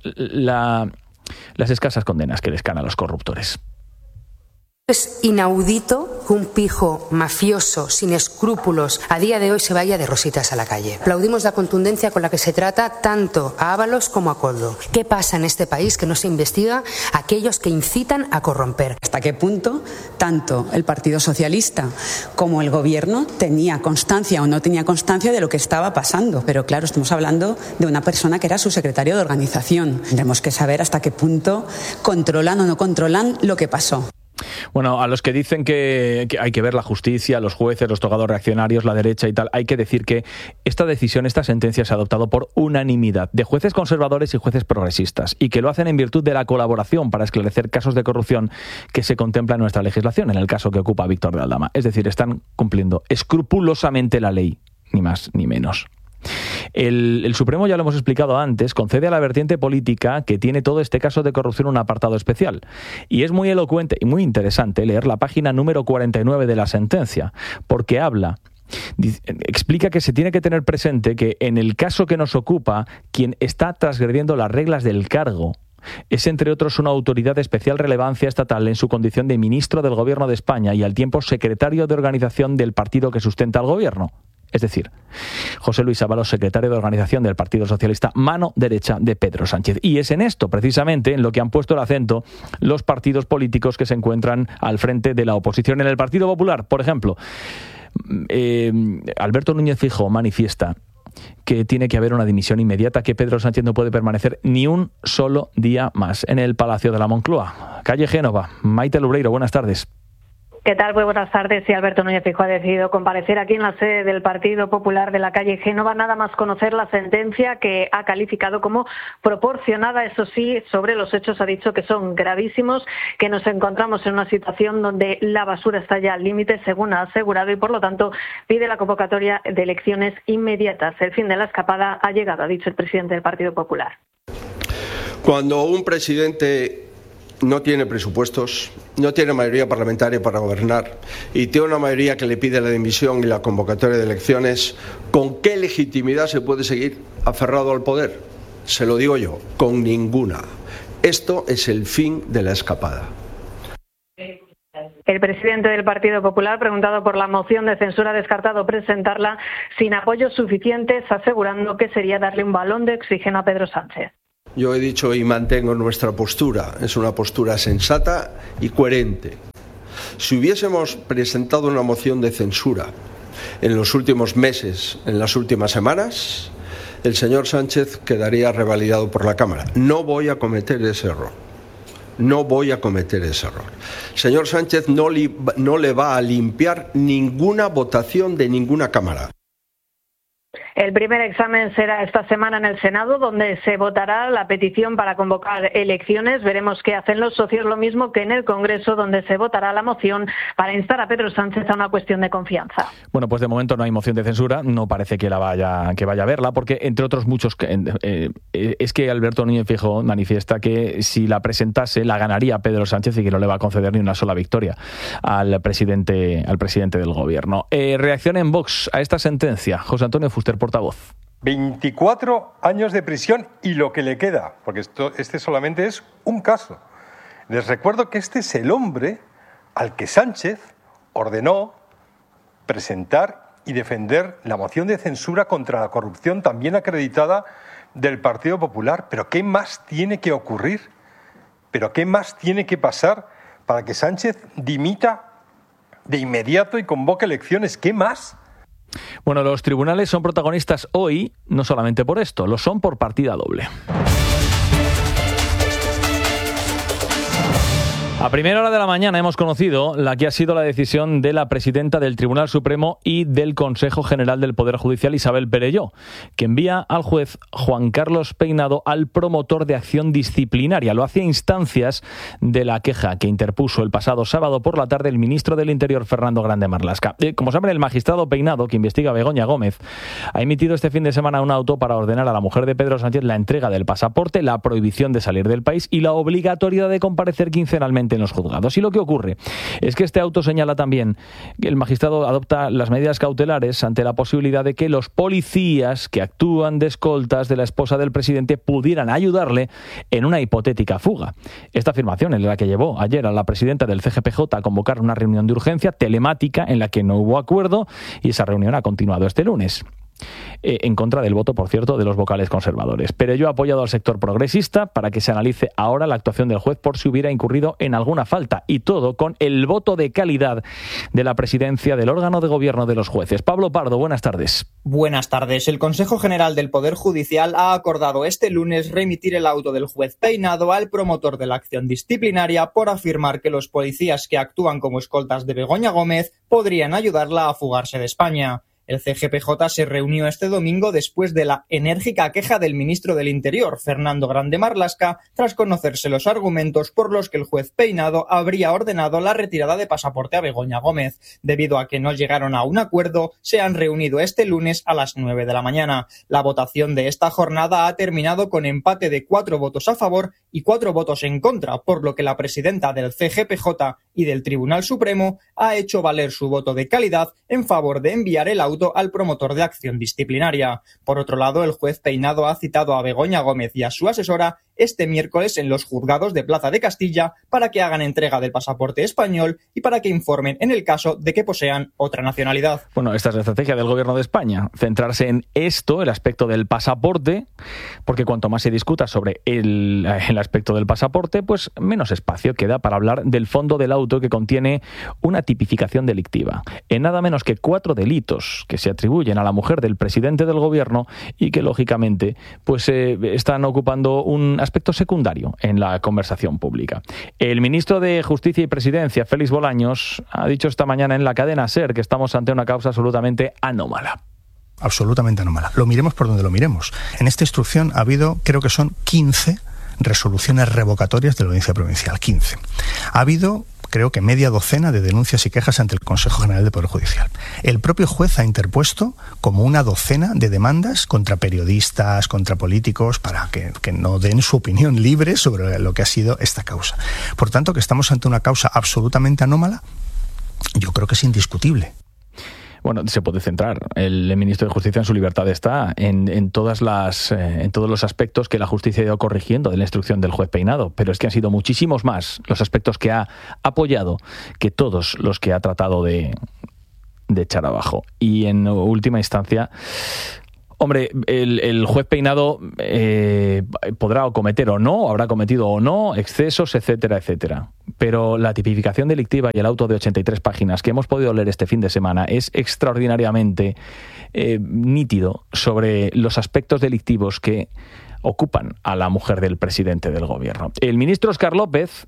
las escasas condenas que les caen a los corruptores. Es inaudito que un pijo mafioso sin escrúpulos a día de hoy se vaya de rositas a la calle. Aplaudimos la contundencia con la que se trata tanto a Ábalos como a Koldo. ¿Qué pasa en este país que no se investiga a aquellos que incitan a corromper? ¿Hasta qué punto tanto el Partido Socialista como el Gobierno tenía constancia o no tenía constancia de lo que estaba pasando? Pero claro, estamos hablando de una persona que era su secretario de organización. Tendremos que saber hasta qué punto controlan o no controlan lo que pasó. Bueno, a los que dicen que hay que ver la justicia, los jueces, los togados reaccionarios, la derecha y tal, hay que decir que esta decisión, esta sentencia se ha adoptado por unanimidad de jueces conservadores y jueces progresistas, y que lo hacen en virtud de la colaboración para esclarecer casos de corrupción que se contempla en nuestra legislación, en el caso que ocupa Víctor de Aldama. Es decir, están cumpliendo escrupulosamente la ley, ni más ni menos. El Supremo, ya lo hemos explicado antes, concede a la vertiente política que tiene todo este caso de corrupción un apartado especial. Y es muy elocuente y muy interesante leer la página número 49 de la sentencia, porque explica que se tiene que tener presente que en el caso que nos ocupa, quien está transgrediendo las reglas del cargo es, entre otros, una autoridad de especial relevancia estatal en su condición de ministro del Gobierno de España y al tiempo secretario de organización del partido que sustenta al Gobierno. Es decir, José Luis Ábalos, secretario de organización del Partido Socialista, mano derecha de Pedro Sánchez. Y es en esto, precisamente, en lo que han puesto el acento los partidos políticos que se encuentran al frente de la oposición. En el Partido Popular, por ejemplo, Alberto Núñez Feijóo manifiesta que tiene que haber una dimisión inmediata, que Pedro Sánchez no puede permanecer ni un solo día más en el Palacio de la Moncloa. Calle Génova, Maite Lubreiro, buenas tardes. ¿Qué tal? Muy buenas tardes. Sí, Alberto Núñez Feijóo ha decidido comparecer aquí en la sede del Partido Popular de la calle Génova, nada más conocer la sentencia que ha calificado como proporcionada. Eso sí, sobre los hechos ha dicho que son gravísimos, que nos encontramos en una situación donde la basura está ya al límite, según ha asegurado, y por lo tanto pide la convocatoria de elecciones inmediatas. El fin de la escapada ha llegado, ha dicho el presidente del Partido Popular. Cuando un presidente no tiene presupuestos, no tiene mayoría parlamentaria para gobernar y tiene una mayoría que le pide la dimisión y la convocatoria de elecciones, ¿con qué legitimidad se puede seguir aferrado al poder? Se lo digo yo, con ninguna. Esto es el fin de la escapada. El presidente del Partido Popular, preguntado por la moción de censura, ha descartado presentarla sin apoyos suficientes, asegurando que sería darle un balón de oxígeno a Pedro Sánchez. Yo he dicho y mantengo nuestra postura. Es una postura sensata y coherente. Si hubiésemos presentado una moción de censura en los últimos meses, en las últimas semanas, el señor Sánchez quedaría revalidado por la Cámara. No voy a cometer ese error. No voy a cometer ese error. Señor Sánchez no le va a limpiar ninguna votación de ninguna Cámara. El primer examen será esta semana en el Senado, donde se votará la petición para convocar elecciones. Veremos qué hacen los socios, lo mismo que en el Congreso, donde se votará la moción para instar a Pedro Sánchez a una cuestión de confianza. Bueno, pues de momento no hay moción de censura, no parece que vaya a verla, porque entre otros muchos es que Alberto Núñez Feijóo manifiesta que si la presentase la ganaría Pedro Sánchez y que no le va a conceder ni una sola victoria al presidente del gobierno. Reacción en Vox a esta sentencia. José Antonio Fuster, portavoz. 24 años de prisión y lo que le queda, porque este solamente es un caso. Les recuerdo que este es el hombre al que Sánchez ordenó presentar y defender la moción de censura contra la corrupción también acreditada del Partido Popular. ¿Pero qué más tiene que ocurrir? ¿Pero qué más tiene que pasar para que Sánchez dimita de inmediato y convoque elecciones? ¿Qué más? Bueno, los tribunales son protagonistas hoy, no solamente por esto, lo son por partida doble. A primera hora de la mañana hemos conocido la que ha sido la decisión de la presidenta del Tribunal Supremo y del Consejo General del Poder Judicial, Isabel Perelló, que envía al juez Juan Carlos Peinado al promotor de acción disciplinaria. Lo hace a instancias de la queja que interpuso el pasado sábado por la tarde el ministro del Interior, Fernando Grande Marlaska. Como saben, el magistrado Peinado, que investiga a Begoña Gómez, ha emitido este fin de semana un auto para ordenar a la mujer de Pedro Sánchez la entrega del pasaporte, la prohibición de salir del país y la obligatoriedad de comparecer quincenalmente en los juzgados. Y lo que ocurre es que este auto señala también que el magistrado adopta las medidas cautelares ante la posibilidad de que los policías que actúan de escoltas de la esposa del presidente pudieran ayudarle en una hipotética fuga. Esta afirmación es la que llevó ayer a la presidenta del CGPJ a convocar una reunión de urgencia telemática en la que no hubo acuerdo, y esa reunión ha continuado este lunes. En contra del voto, por cierto, de los vocales conservadores. Pero yo he apoyado al sector progresista para que se analice ahora la actuación del juez por si hubiera incurrido en alguna falta, y todo con el voto de calidad de la presidencia del órgano de gobierno de los jueces. Pablo Pardo, buenas tardes. Buenas tardes. El Consejo General del Poder Judicial ha acordado este lunes remitir el auto del juez Peinado al promotor de la acción disciplinaria por afirmar que los policías que actúan como escoltas de Begoña Gómez podrían ayudarla a fugarse de España. El CGPJ se reunió este domingo después de la enérgica queja del ministro del Interior, Fernando Grande Marlaska, tras conocerse los argumentos por los que el juez Peinado habría ordenado la retirada de pasaporte a Begoña Gómez. Debido a que no llegaron a un acuerdo, se han reunido este lunes a las 9 de la mañana. La votación de esta jornada ha terminado con empate de 4 votos a favor y 4 votos en contra, por lo que la presidenta del CGPJ y del Tribunal Supremo ha hecho valer su voto de calidad en favor de enviar el auto al promotor de acción disciplinaria. Por otro lado, el juez Peinado ha citado a Begoña Gómez y a su asesora este miércoles en los juzgados de Plaza de Castilla para que hagan entrega del pasaporte español y para que informen en el caso de que posean otra nacionalidad. Bueno, esta es la estrategia del gobierno de España, centrarse en esto, el aspecto del pasaporte, porque cuanto más se discuta sobre el aspecto del pasaporte, pues menos espacio queda para hablar del fondo del auto, que contiene una tipificación delictiva en nada menos que 4 delitos que se atribuyen a la mujer del presidente del gobierno y que lógicamente pues están ocupando un aspecto secundario en la conversación pública. El ministro de Justicia y Presidencia, Félix Bolaños, ha dicho esta mañana en la cadena SER que estamos ante una causa absolutamente anómala. Absolutamente anómala. Lo miremos por donde lo miremos. En esta instrucción ha habido, creo que son 15 resoluciones revocatorias de la Audiencia Provincial. 15. Ha habido, creo que media docena de denuncias y quejas ante el Consejo General del Poder Judicial. El propio juez ha interpuesto como una docena de demandas contra periodistas, contra políticos, para que no den su opinión libre sobre lo que ha sido esta causa. Por tanto, que estamos ante una causa absolutamente anómala, yo creo que es indiscutible. Bueno, se puede centrar el ministro de Justicia en su libertad está en todos los aspectos que la justicia ha ido corrigiendo de la instrucción del juez Peinado, pero es que han sido muchísimos más los aspectos que ha apoyado que todos los que ha tratado de echar abajo. Y en última instancia, hombre, el juez Peinado podrá cometer o no, habrá cometido o no excesos, etcétera, etcétera. Pero la tipificación delictiva y el auto de 83 páginas que hemos podido leer este fin de semana es extraordinariamente nítido sobre los aspectos delictivos que ocupan a la mujer del presidente del gobierno. El ministro Óscar López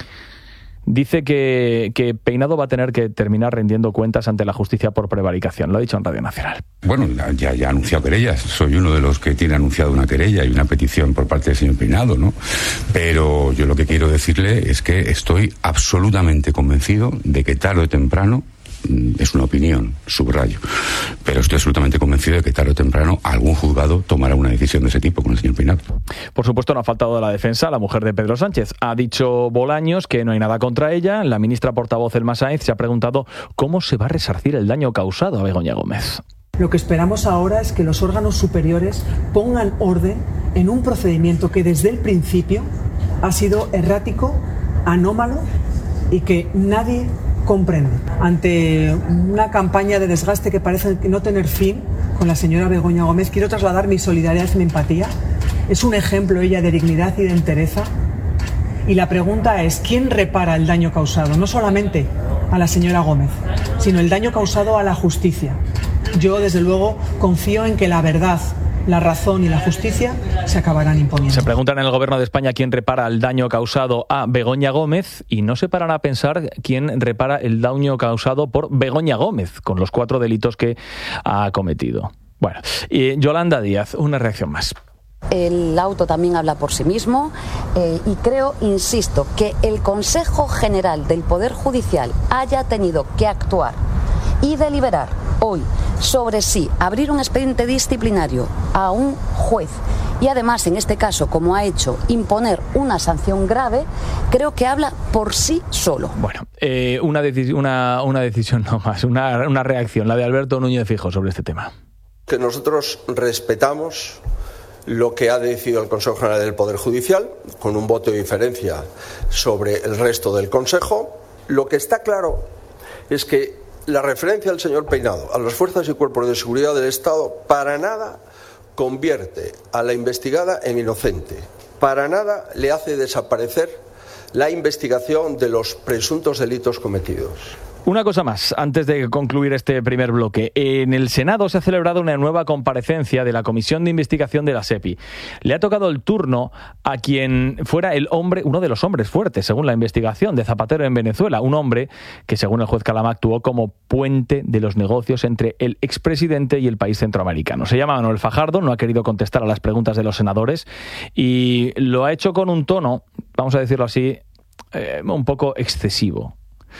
dice que Peinado va a tener que terminar rendiendo cuentas ante la justicia por prevaricación. Lo ha dicho en Radio Nacional. Bueno, ya ha anunciado querellas. Soy uno de los que tiene anunciado una querella y una petición por parte del señor Peinado, ¿no? Pero yo lo que quiero decirle es que estoy absolutamente convencido de que tarde o temprano, es una opinión, subrayo, pero estoy absolutamente convencido de que tarde o temprano algún juzgado tomará una decisión de ese tipo con el señor Peinado. Por supuesto, no ha faltado la defensa, la mujer de Pedro Sánchez. Ha dicho Bolaños que no hay nada contra ella. La ministra portavoz Elma Sáenz se ha preguntado cómo se va a resarcir el daño causado a Begoña Gómez. Lo que esperamos ahora es que los órganos superiores pongan orden en un procedimiento que desde el principio ha sido errático, anómalo y que nadie comprende. Ante una campaña de desgaste que parece no tener fin con la señora Begoña Gómez, quiero trasladar mi solidaridad y mi empatía. Es un ejemplo ella de dignidad y de entereza. Y la pregunta es, ¿quién repara el daño causado? No solamente a la señora Gómez, sino el daño causado a la justicia. Yo, desde luego, confío en que la verdad, la razón y la justicia se acabarán imponiendo. Se preguntan en el Gobierno de España quién repara el daño causado a Begoña Gómez y no se paran a pensar quién repara el daño causado por Begoña Gómez con los 4 delitos que ha cometido. Bueno, y Yolanda Díaz, una reacción más. El auto también habla por sí mismo y creo, insisto, que el Consejo General del Poder Judicial haya tenido que actuar y deliberar hoy sobre si abrir un expediente disciplinario a un juez y además en este caso, como ha hecho, imponer una sanción grave, creo que habla por sí solo. Bueno, una decisión no más, una reacción, la de Alberto Núñez Feijóo sobre este tema. Que nosotros respetamos lo que ha decidido el Consejo General del Poder Judicial, con un voto de diferencia sobre el resto del Consejo. Lo que está claro es que la referencia del señor Peinado a las fuerzas y cuerpos de seguridad del Estado para nada convierte a la investigada en inocente, para nada le hace desaparecer la investigación de los presuntos delitos cometidos. Una cosa más, antes de concluir este primer bloque. En el Senado se ha celebrado una nueva comparecencia de la Comisión de Investigación de la SEPI. Le ha tocado el turno a quien fuera uno de los hombres fuertes, según la investigación, de Zapatero en Venezuela. Un hombre que, según el juez Calamá, actuó como puente de los negocios entre el expresidente y el país centroamericano. Se llama Manuel Fajardo, no ha querido contestar a las preguntas de los senadores y lo ha hecho con un tono, vamos a decirlo así, un poco excesivo.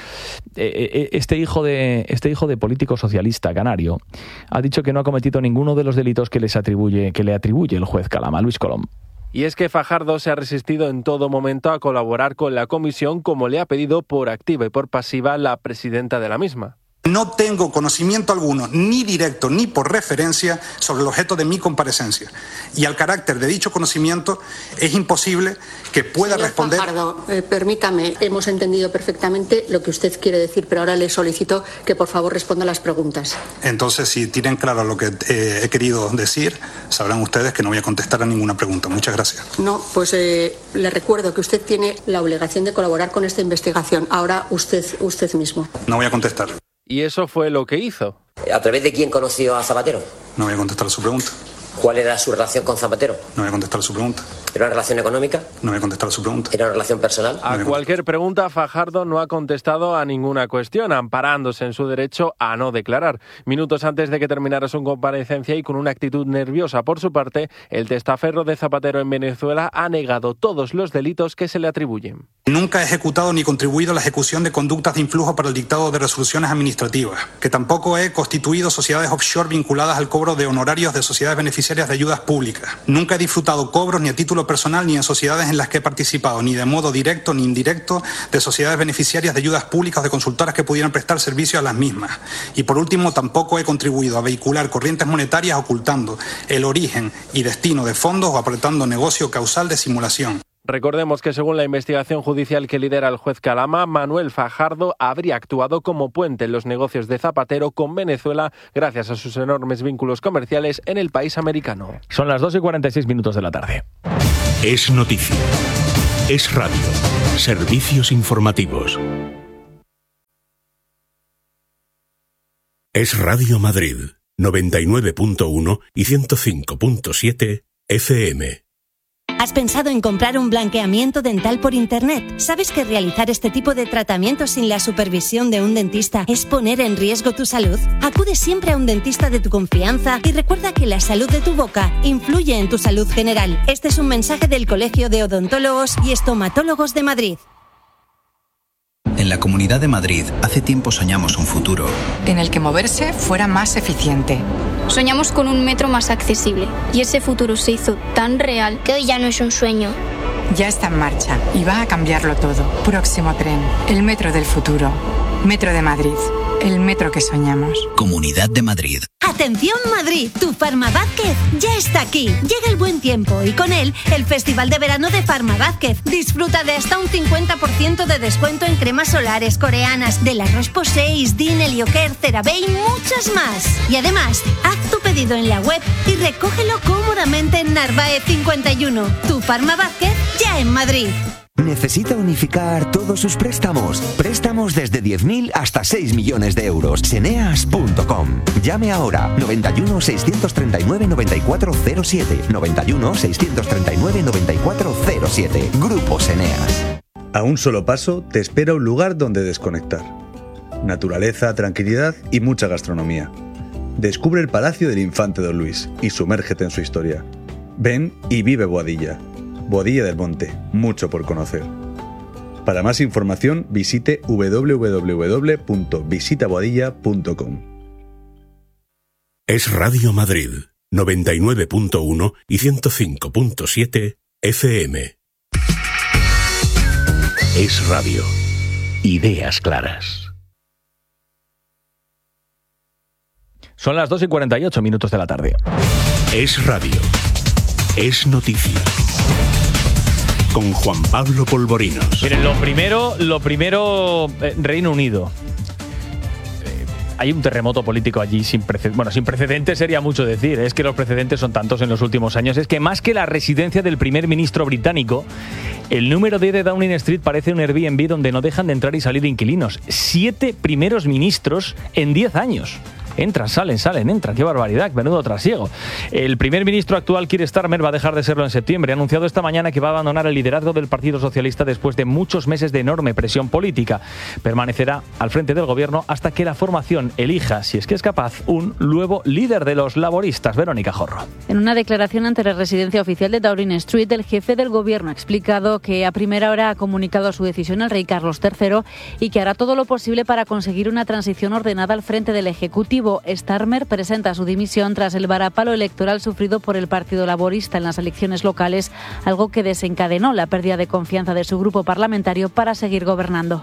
Este hijo de político socialista canario ha dicho que no ha cometido ninguno de los delitos que le atribuye el juez Calamá. Luis Colom. Y es que Fajardo se ha resistido en todo momento a colaborar con la comisión, como le ha pedido por activa y por pasiva la presidenta de la misma. No tengo conocimiento alguno, ni directo ni por referencia, sobre el objeto de mi comparecencia. Y al carácter de dicho conocimiento es imposible que pueda responder... Fajardo, permítame, hemos entendido perfectamente lo que usted quiere decir, pero ahora le solicito que por favor responda a las preguntas. Entonces, si tienen claro lo que he querido decir, sabrán ustedes que no voy a contestar a ninguna pregunta. Muchas gracias. No, pues le recuerdo que usted tiene la obligación de colaborar con esta investigación. Ahora usted mismo. No voy a contestar. Y eso fue lo que hizo. ¿A través de quién conoció a Zapatero? No voy a contestar a su pregunta. ¿Cuál era su relación con Zapatero? No voy a contestar a su pregunta. ¿Era una relación económica? No me he contestado su pregunta. ¿Era una relación personal? A cualquier pregunta, Fajardo no ha contestado a ninguna cuestión, amparándose en su derecho a no declarar. Minutos antes de que terminara su comparecencia y con una actitud nerviosa por su parte, el testaferro de Zapatero en Venezuela ha negado todos los delitos que se le atribuyen. Nunca he ejecutado ni contribuido a la ejecución de conductas de influjo para el dictado de resoluciones administrativas, que tampoco he constituido sociedades offshore vinculadas al cobro de honorarios de sociedades beneficiarias de ayudas públicas. Nunca he disfrutado cobros ni a título personal ni en sociedades en las que he participado, ni de modo directo ni indirecto, de sociedades beneficiarias de ayudas públicas o de consultoras que pudieran prestar servicio a las mismas. Y por último, tampoco he contribuido a vehicular corrientes monetarias ocultando el origen y destino de fondos o apretando negocio causal de simulación. Recordemos que según la investigación judicial que lidera el juez Calama, Manuel Fajardo habría actuado como puente en los negocios de Zapatero con Venezuela gracias a sus enormes vínculos comerciales en el país americano. Son las 2:46 de la tarde. Es noticia. Es radio. Servicios informativos. Es Radio Madrid, 99.1 y 105.7 FM. ¿Has pensado en comprar un blanqueamiento dental por internet? ¿Sabes que realizar este tipo de tratamientos sin la supervisión de un dentista es poner en riesgo tu salud? Acude siempre a un dentista de tu confianza y recuerda que la salud de tu boca influye en tu salud general. Este es un mensaje del Colegio de Odontólogos y Estomatólogos de Madrid. En la Comunidad de Madrid, hace tiempo soñamos un futuro en el que moverse fuera más eficiente. Soñamos con un metro más accesible y ese futuro se hizo tan real que hoy ya no es un sueño. Ya está en marcha y va a cambiarlo todo. Próximo tren, el metro del futuro. Metro de Madrid, el metro que soñamos. Comunidad de Madrid. ¡Atención Madrid! Tu Farma Vázquez ya está aquí. Llega el buen tiempo y con él el Festival de Verano de Farma Vázquez. Disfruta de hasta un 50% de descuento en cremas solares coreanas, de la Roche-Posay, Isdin, Helioker, CeraVe y muchas más. Y además, haz tu pedido en la web y recógelo cómodamente en Narváez 51. Tu Farma Vázquez ya en Madrid. ¿Necesita unificar todos sus préstamos? Préstamos desde 10.000 hasta 6 millones de euros. Seneas.com. Llame ahora 91 639 9407. 91 639 9407. Grupo Seneas. A un solo paso te espera un lugar donde desconectar. Naturaleza, tranquilidad y mucha gastronomía. Descubre el Palacio del Infante Don Luis y sumérgete en su historia. Ven y vive Boadilla. Boadilla del Monte, mucho por conocer. Para más información visite www.visitaboadilla.com. Es Radio Madrid, 99.1 y 105.7 FM. Es radio. Ideas claras. Son las 2:48 de la tarde. Es radio. Es noticia. Con Juan Pablo Polvorinos. Miren, lo primero, Reino Unido. Hay un terremoto político allí sin precedentes. Bueno, sin precedentes sería mucho decir. Es que los precedentes son tantos en los últimos años. Es que más que la residencia del primer ministro británico, el número 10 de Downing Street parece un Airbnb donde no dejan de entrar y salir inquilinos. 7 primeros ministros en 10 años. Entran, entran. ¡Qué barbaridad! ¡Menudo trasiego! El primer ministro actual, Keir Starmer, va a dejar de serlo en septiembre. Ha anunciado esta mañana que va a abandonar el liderazgo del Partido Socialista después de muchos meses de enorme presión política. Permanecerá al frente del gobierno hasta que la formación elija, si es que es capaz, un nuevo líder de los laboristas. Verónica Jorro. En una declaración ante la residencia oficial de Downing Street, el jefe del gobierno ha explicado que a primera hora ha comunicado su decisión al rey Carlos III y que hará todo lo posible para conseguir una transición ordenada al frente del Ejecutivo. Starmer presenta su dimisión tras el varapalo electoral sufrido por el Partido Laborista en las elecciones locales, algo que desencadenó la pérdida de confianza de su grupo parlamentario para seguir gobernando.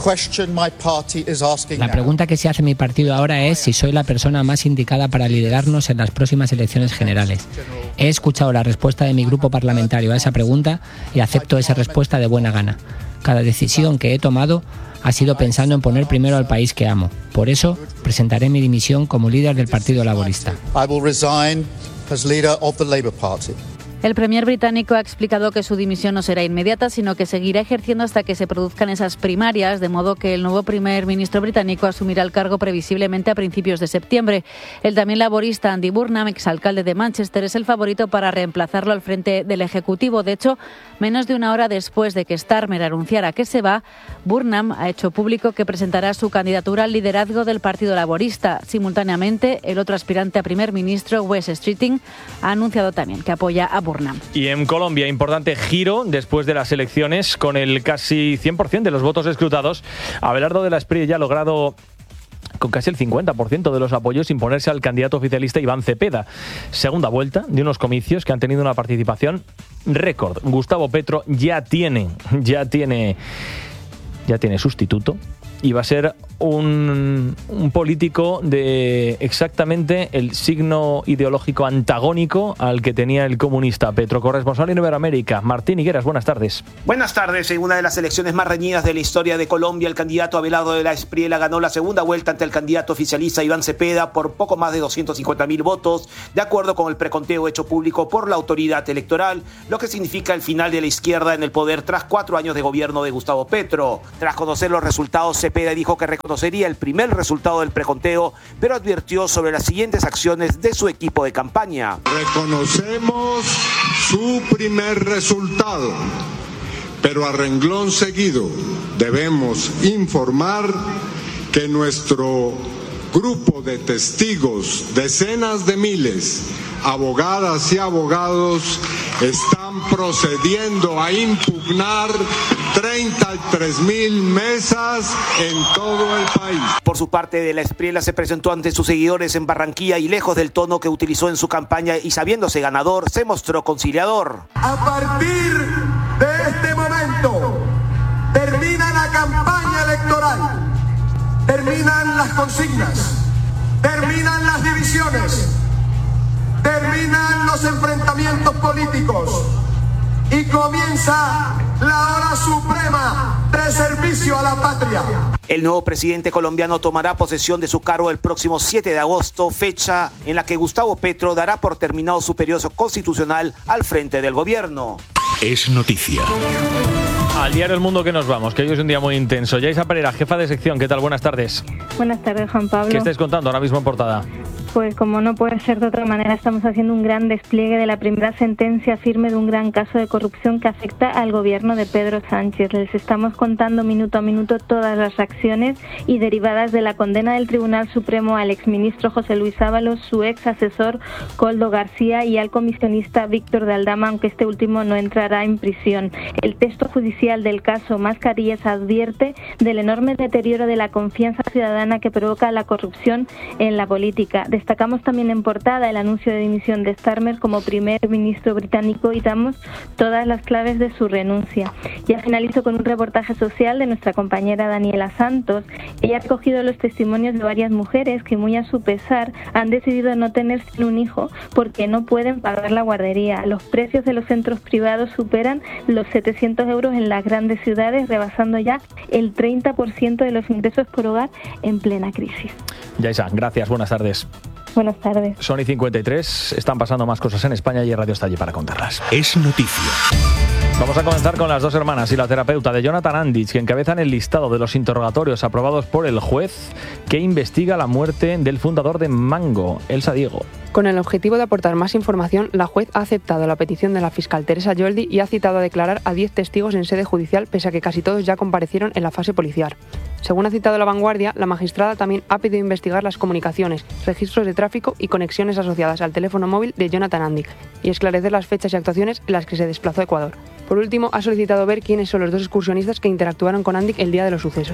La pregunta que se hace mi partido ahora es si soy la persona más indicada para liderarnos en las próximas elecciones generales. He escuchado la respuesta de mi grupo parlamentario a esa pregunta y acepto esa respuesta de buena gana. Cada decisión que he tomado ha sido pensando en poner primero al país que amo. Por eso, presentaré mi dimisión como líder del Partido Laborista. El premier británico ha explicado que su dimisión no será inmediata, sino que seguirá ejerciendo hasta que se produzcan esas primarias, de modo que el nuevo primer ministro británico asumirá el cargo previsiblemente a principios de septiembre. El también laborista Andy Burnham, exalcalde de Manchester, es el favorito para reemplazarlo al frente del Ejecutivo. De hecho, menos de una hora después de que Starmer anunciara que se va, Burnham ha hecho público que presentará su candidatura al liderazgo del Partido Laborista. Simultáneamente, el otro aspirante a primer ministro, Wes Streeting, ha anunciado también que apoya a Burnham. Y en Colombia, importante giro después de las elecciones, con el casi 100% de los votos escrutados. Abelardo de la Espriella ha logrado, con casi el 50% de los apoyos, imponerse al candidato oficialista Iván Cepeda. Segunda vuelta de unos comicios que han tenido una participación récord. Gustavo Petro ya tiene sustituto. Y va a ser un político de exactamente el signo ideológico antagónico al que tenía el comunista Petro. Corresponsal en Iberoamérica, Martín Higueras, buenas tardes. Buenas tardes. En una de las elecciones más reñidas de la historia de Colombia, el candidato Abelardo de la Espriella ganó la segunda vuelta ante el candidato oficialista Iván Cepeda por poco más de 250.000 votos, de acuerdo con el preconteo hecho público por la autoridad electoral, lo que significa el final de la izquierda en el poder tras 4 años de gobierno de Gustavo Petro. Tras conocer los resultados, Cepeda dijo que reconocería el primer resultado del preconteo, pero advirtió sobre las siguientes acciones de su equipo de campaña. Reconocemos su primer resultado, pero a renglón seguido debemos informar que nuestro grupo de testigos, decenas de miles, abogadas y abogados, están procediendo a impugnar 33.000 mesas en todo el país. Por su parte, de la Espriella se presentó ante sus seguidores en Barranquilla y, lejos del tono que utilizó en su campaña y sabiéndose ganador, se mostró conciliador. A partir de este momento termina la campaña electoral, terminan las consignas, terminan las divisiones, terminan los enfrentamientos políticos y comienza la hora suprema de servicio a la patria. El nuevo presidente colombiano tomará posesión de su cargo el próximo 7 de agosto, fecha en la que Gustavo Petro dará por terminado su periodo constitucional al frente del gobierno. Es noticia. Al diario El Mundo que nos vamos, que hoy es un día muy intenso. Yaisa Pereira, jefa de sección, ¿qué tal? Buenas tardes. Buenas tardes, Juan Pablo. ¿Qué estáis contando ahora mismo en portada? Pues como no puede ser de otra manera, estamos haciendo un gran despliegue de la primera sentencia firme de un gran caso de corrupción que afecta al gobierno de Pedro Sánchez. Les estamos contando minuto a minuto todas las acciones y derivadas de la condena del Tribunal Supremo al exministro José Luis Ábalos, su ex asesor Koldo García y al comisionista Víctor de Aldama, aunque este último no entrará en prisión. El texto judicial del caso Mascarillas advierte del enorme deterioro de la confianza ciudadana que provoca la corrupción en la política. Destacamos también en portada el anuncio de dimisión de Starmer como primer ministro británico y damos todas las claves de su renuncia. Ya finalizo con un reportaje social de nuestra compañera Daniela Santos. Ella ha recogido los testimonios de varias mujeres que, muy a su pesar, han decidido no tener un hijo porque no pueden pagar la guardería. Los precios de los centros privados superan los 700 euros en las grandes ciudades, rebasando ya el 30% de los ingresos por hogar en plena crisis. Yaisa, gracias, buenas tardes. Buenas tardes. Son y 53, están pasando más cosas en España y Radio está allí para contarlas. Es noticia. Vamos a comenzar con las dos hermanas y la terapeuta de Jonathan Andich, que encabezan el listado de los interrogatorios aprobados por el juez que investiga la muerte del fundador de Mango, Elsa Diego. Con el objetivo de aportar más información, la juez ha aceptado la petición de la fiscal Teresa Yoldi y ha citado a declarar a 10 testigos en sede judicial, pese a que casi todos ya comparecieron en la fase policial. Según ha citado La Vanguardia, la magistrada también ha pedido investigar las comunicaciones, registros de tráfico y conexiones asociadas al teléfono móvil de Jonathan Andich y esclarecer las fechas y actuaciones en las que se desplazó a Ecuador. Por último, ha solicitado ver quiénes son los dos excursionistas que interactuaron con Andich el día de los sucesos.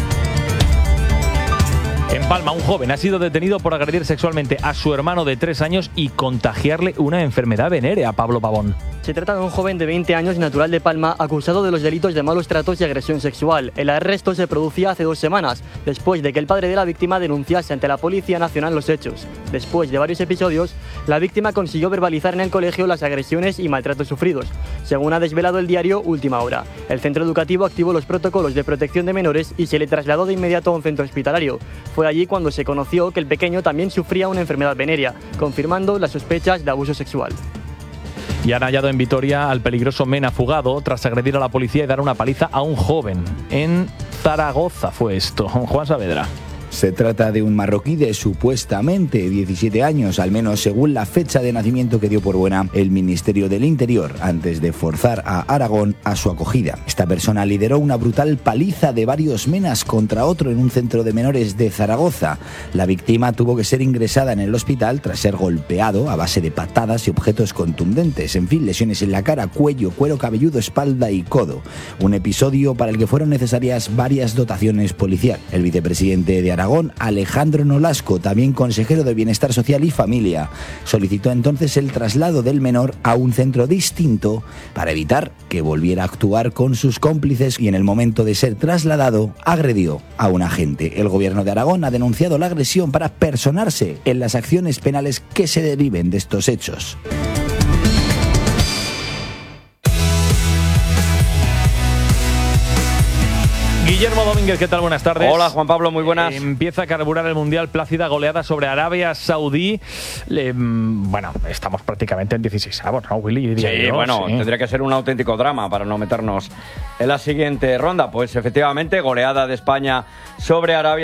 En Palma, un joven ha sido detenido por agredir sexualmente a su hermano de 3 años y contagiarle una enfermedad venérea. Pablo Pavón. Se trata de un joven de 20 años natural de Palma acusado de los delitos de malos tratos y agresión sexual. El arresto se producía hace 2 semanas, después de que el padre de la víctima denunciase ante la Policía Nacional los hechos. Después de varios episodios, la víctima consiguió verbalizar en el colegio las agresiones y maltratos sufridos, según ha desvelado el diario Última Hora. El centro educativo activó los protocolos de protección de menores y se le trasladó de inmediato a un centro hospitalario. Fue allí cuando se conoció que el pequeño también sufría una enfermedad venérea, confirmando las sospechas de abuso sexual. Y han hallado en Vitoria al peligroso Mena fugado tras agredir a la policía y dar una paliza a un joven. En Zaragoza fue esto. Juan Saavedra. Se trata de un marroquí de supuestamente 17 años, al menos según la fecha de nacimiento que dio por buena el Ministerio del Interior, antes de forzar a Aragón a su acogida. Esta persona lideró una brutal paliza de varios menas contra otro en un centro de menores de Zaragoza. La víctima tuvo que ser ingresada en el hospital tras ser golpeado a base de patadas y objetos contundentes. En fin, lesiones en la cara, cuello, cuero cabelludo, espalda y codo. Un episodio para el que fueron necesarias varias dotaciones policiales. El vicepresidente de Aragón, Alejandro Nolasco, también consejero de Bienestar Social y Familia, solicitó entonces el traslado del menor a un centro distinto para evitar que volviera a actuar con sus cómplices y en el momento de ser trasladado agredió a un agente. El gobierno de Aragón ha denunciado la agresión para personarse en las acciones penales que se deriven de estos hechos. Guillermo Domínguez, ¿qué tal? Buenas tardes. Hola, Juan Pablo, muy buenas. Empieza a carburar el Mundial, plácida goleada sobre Arabia Saudí. Bueno, estamos prácticamente en 16avos, ¿no, Willy? Sí, bueno, tendría que ser un auténtico drama para no meternos en la siguiente ronda. Pues efectivamente, goleada de España sobre Arabia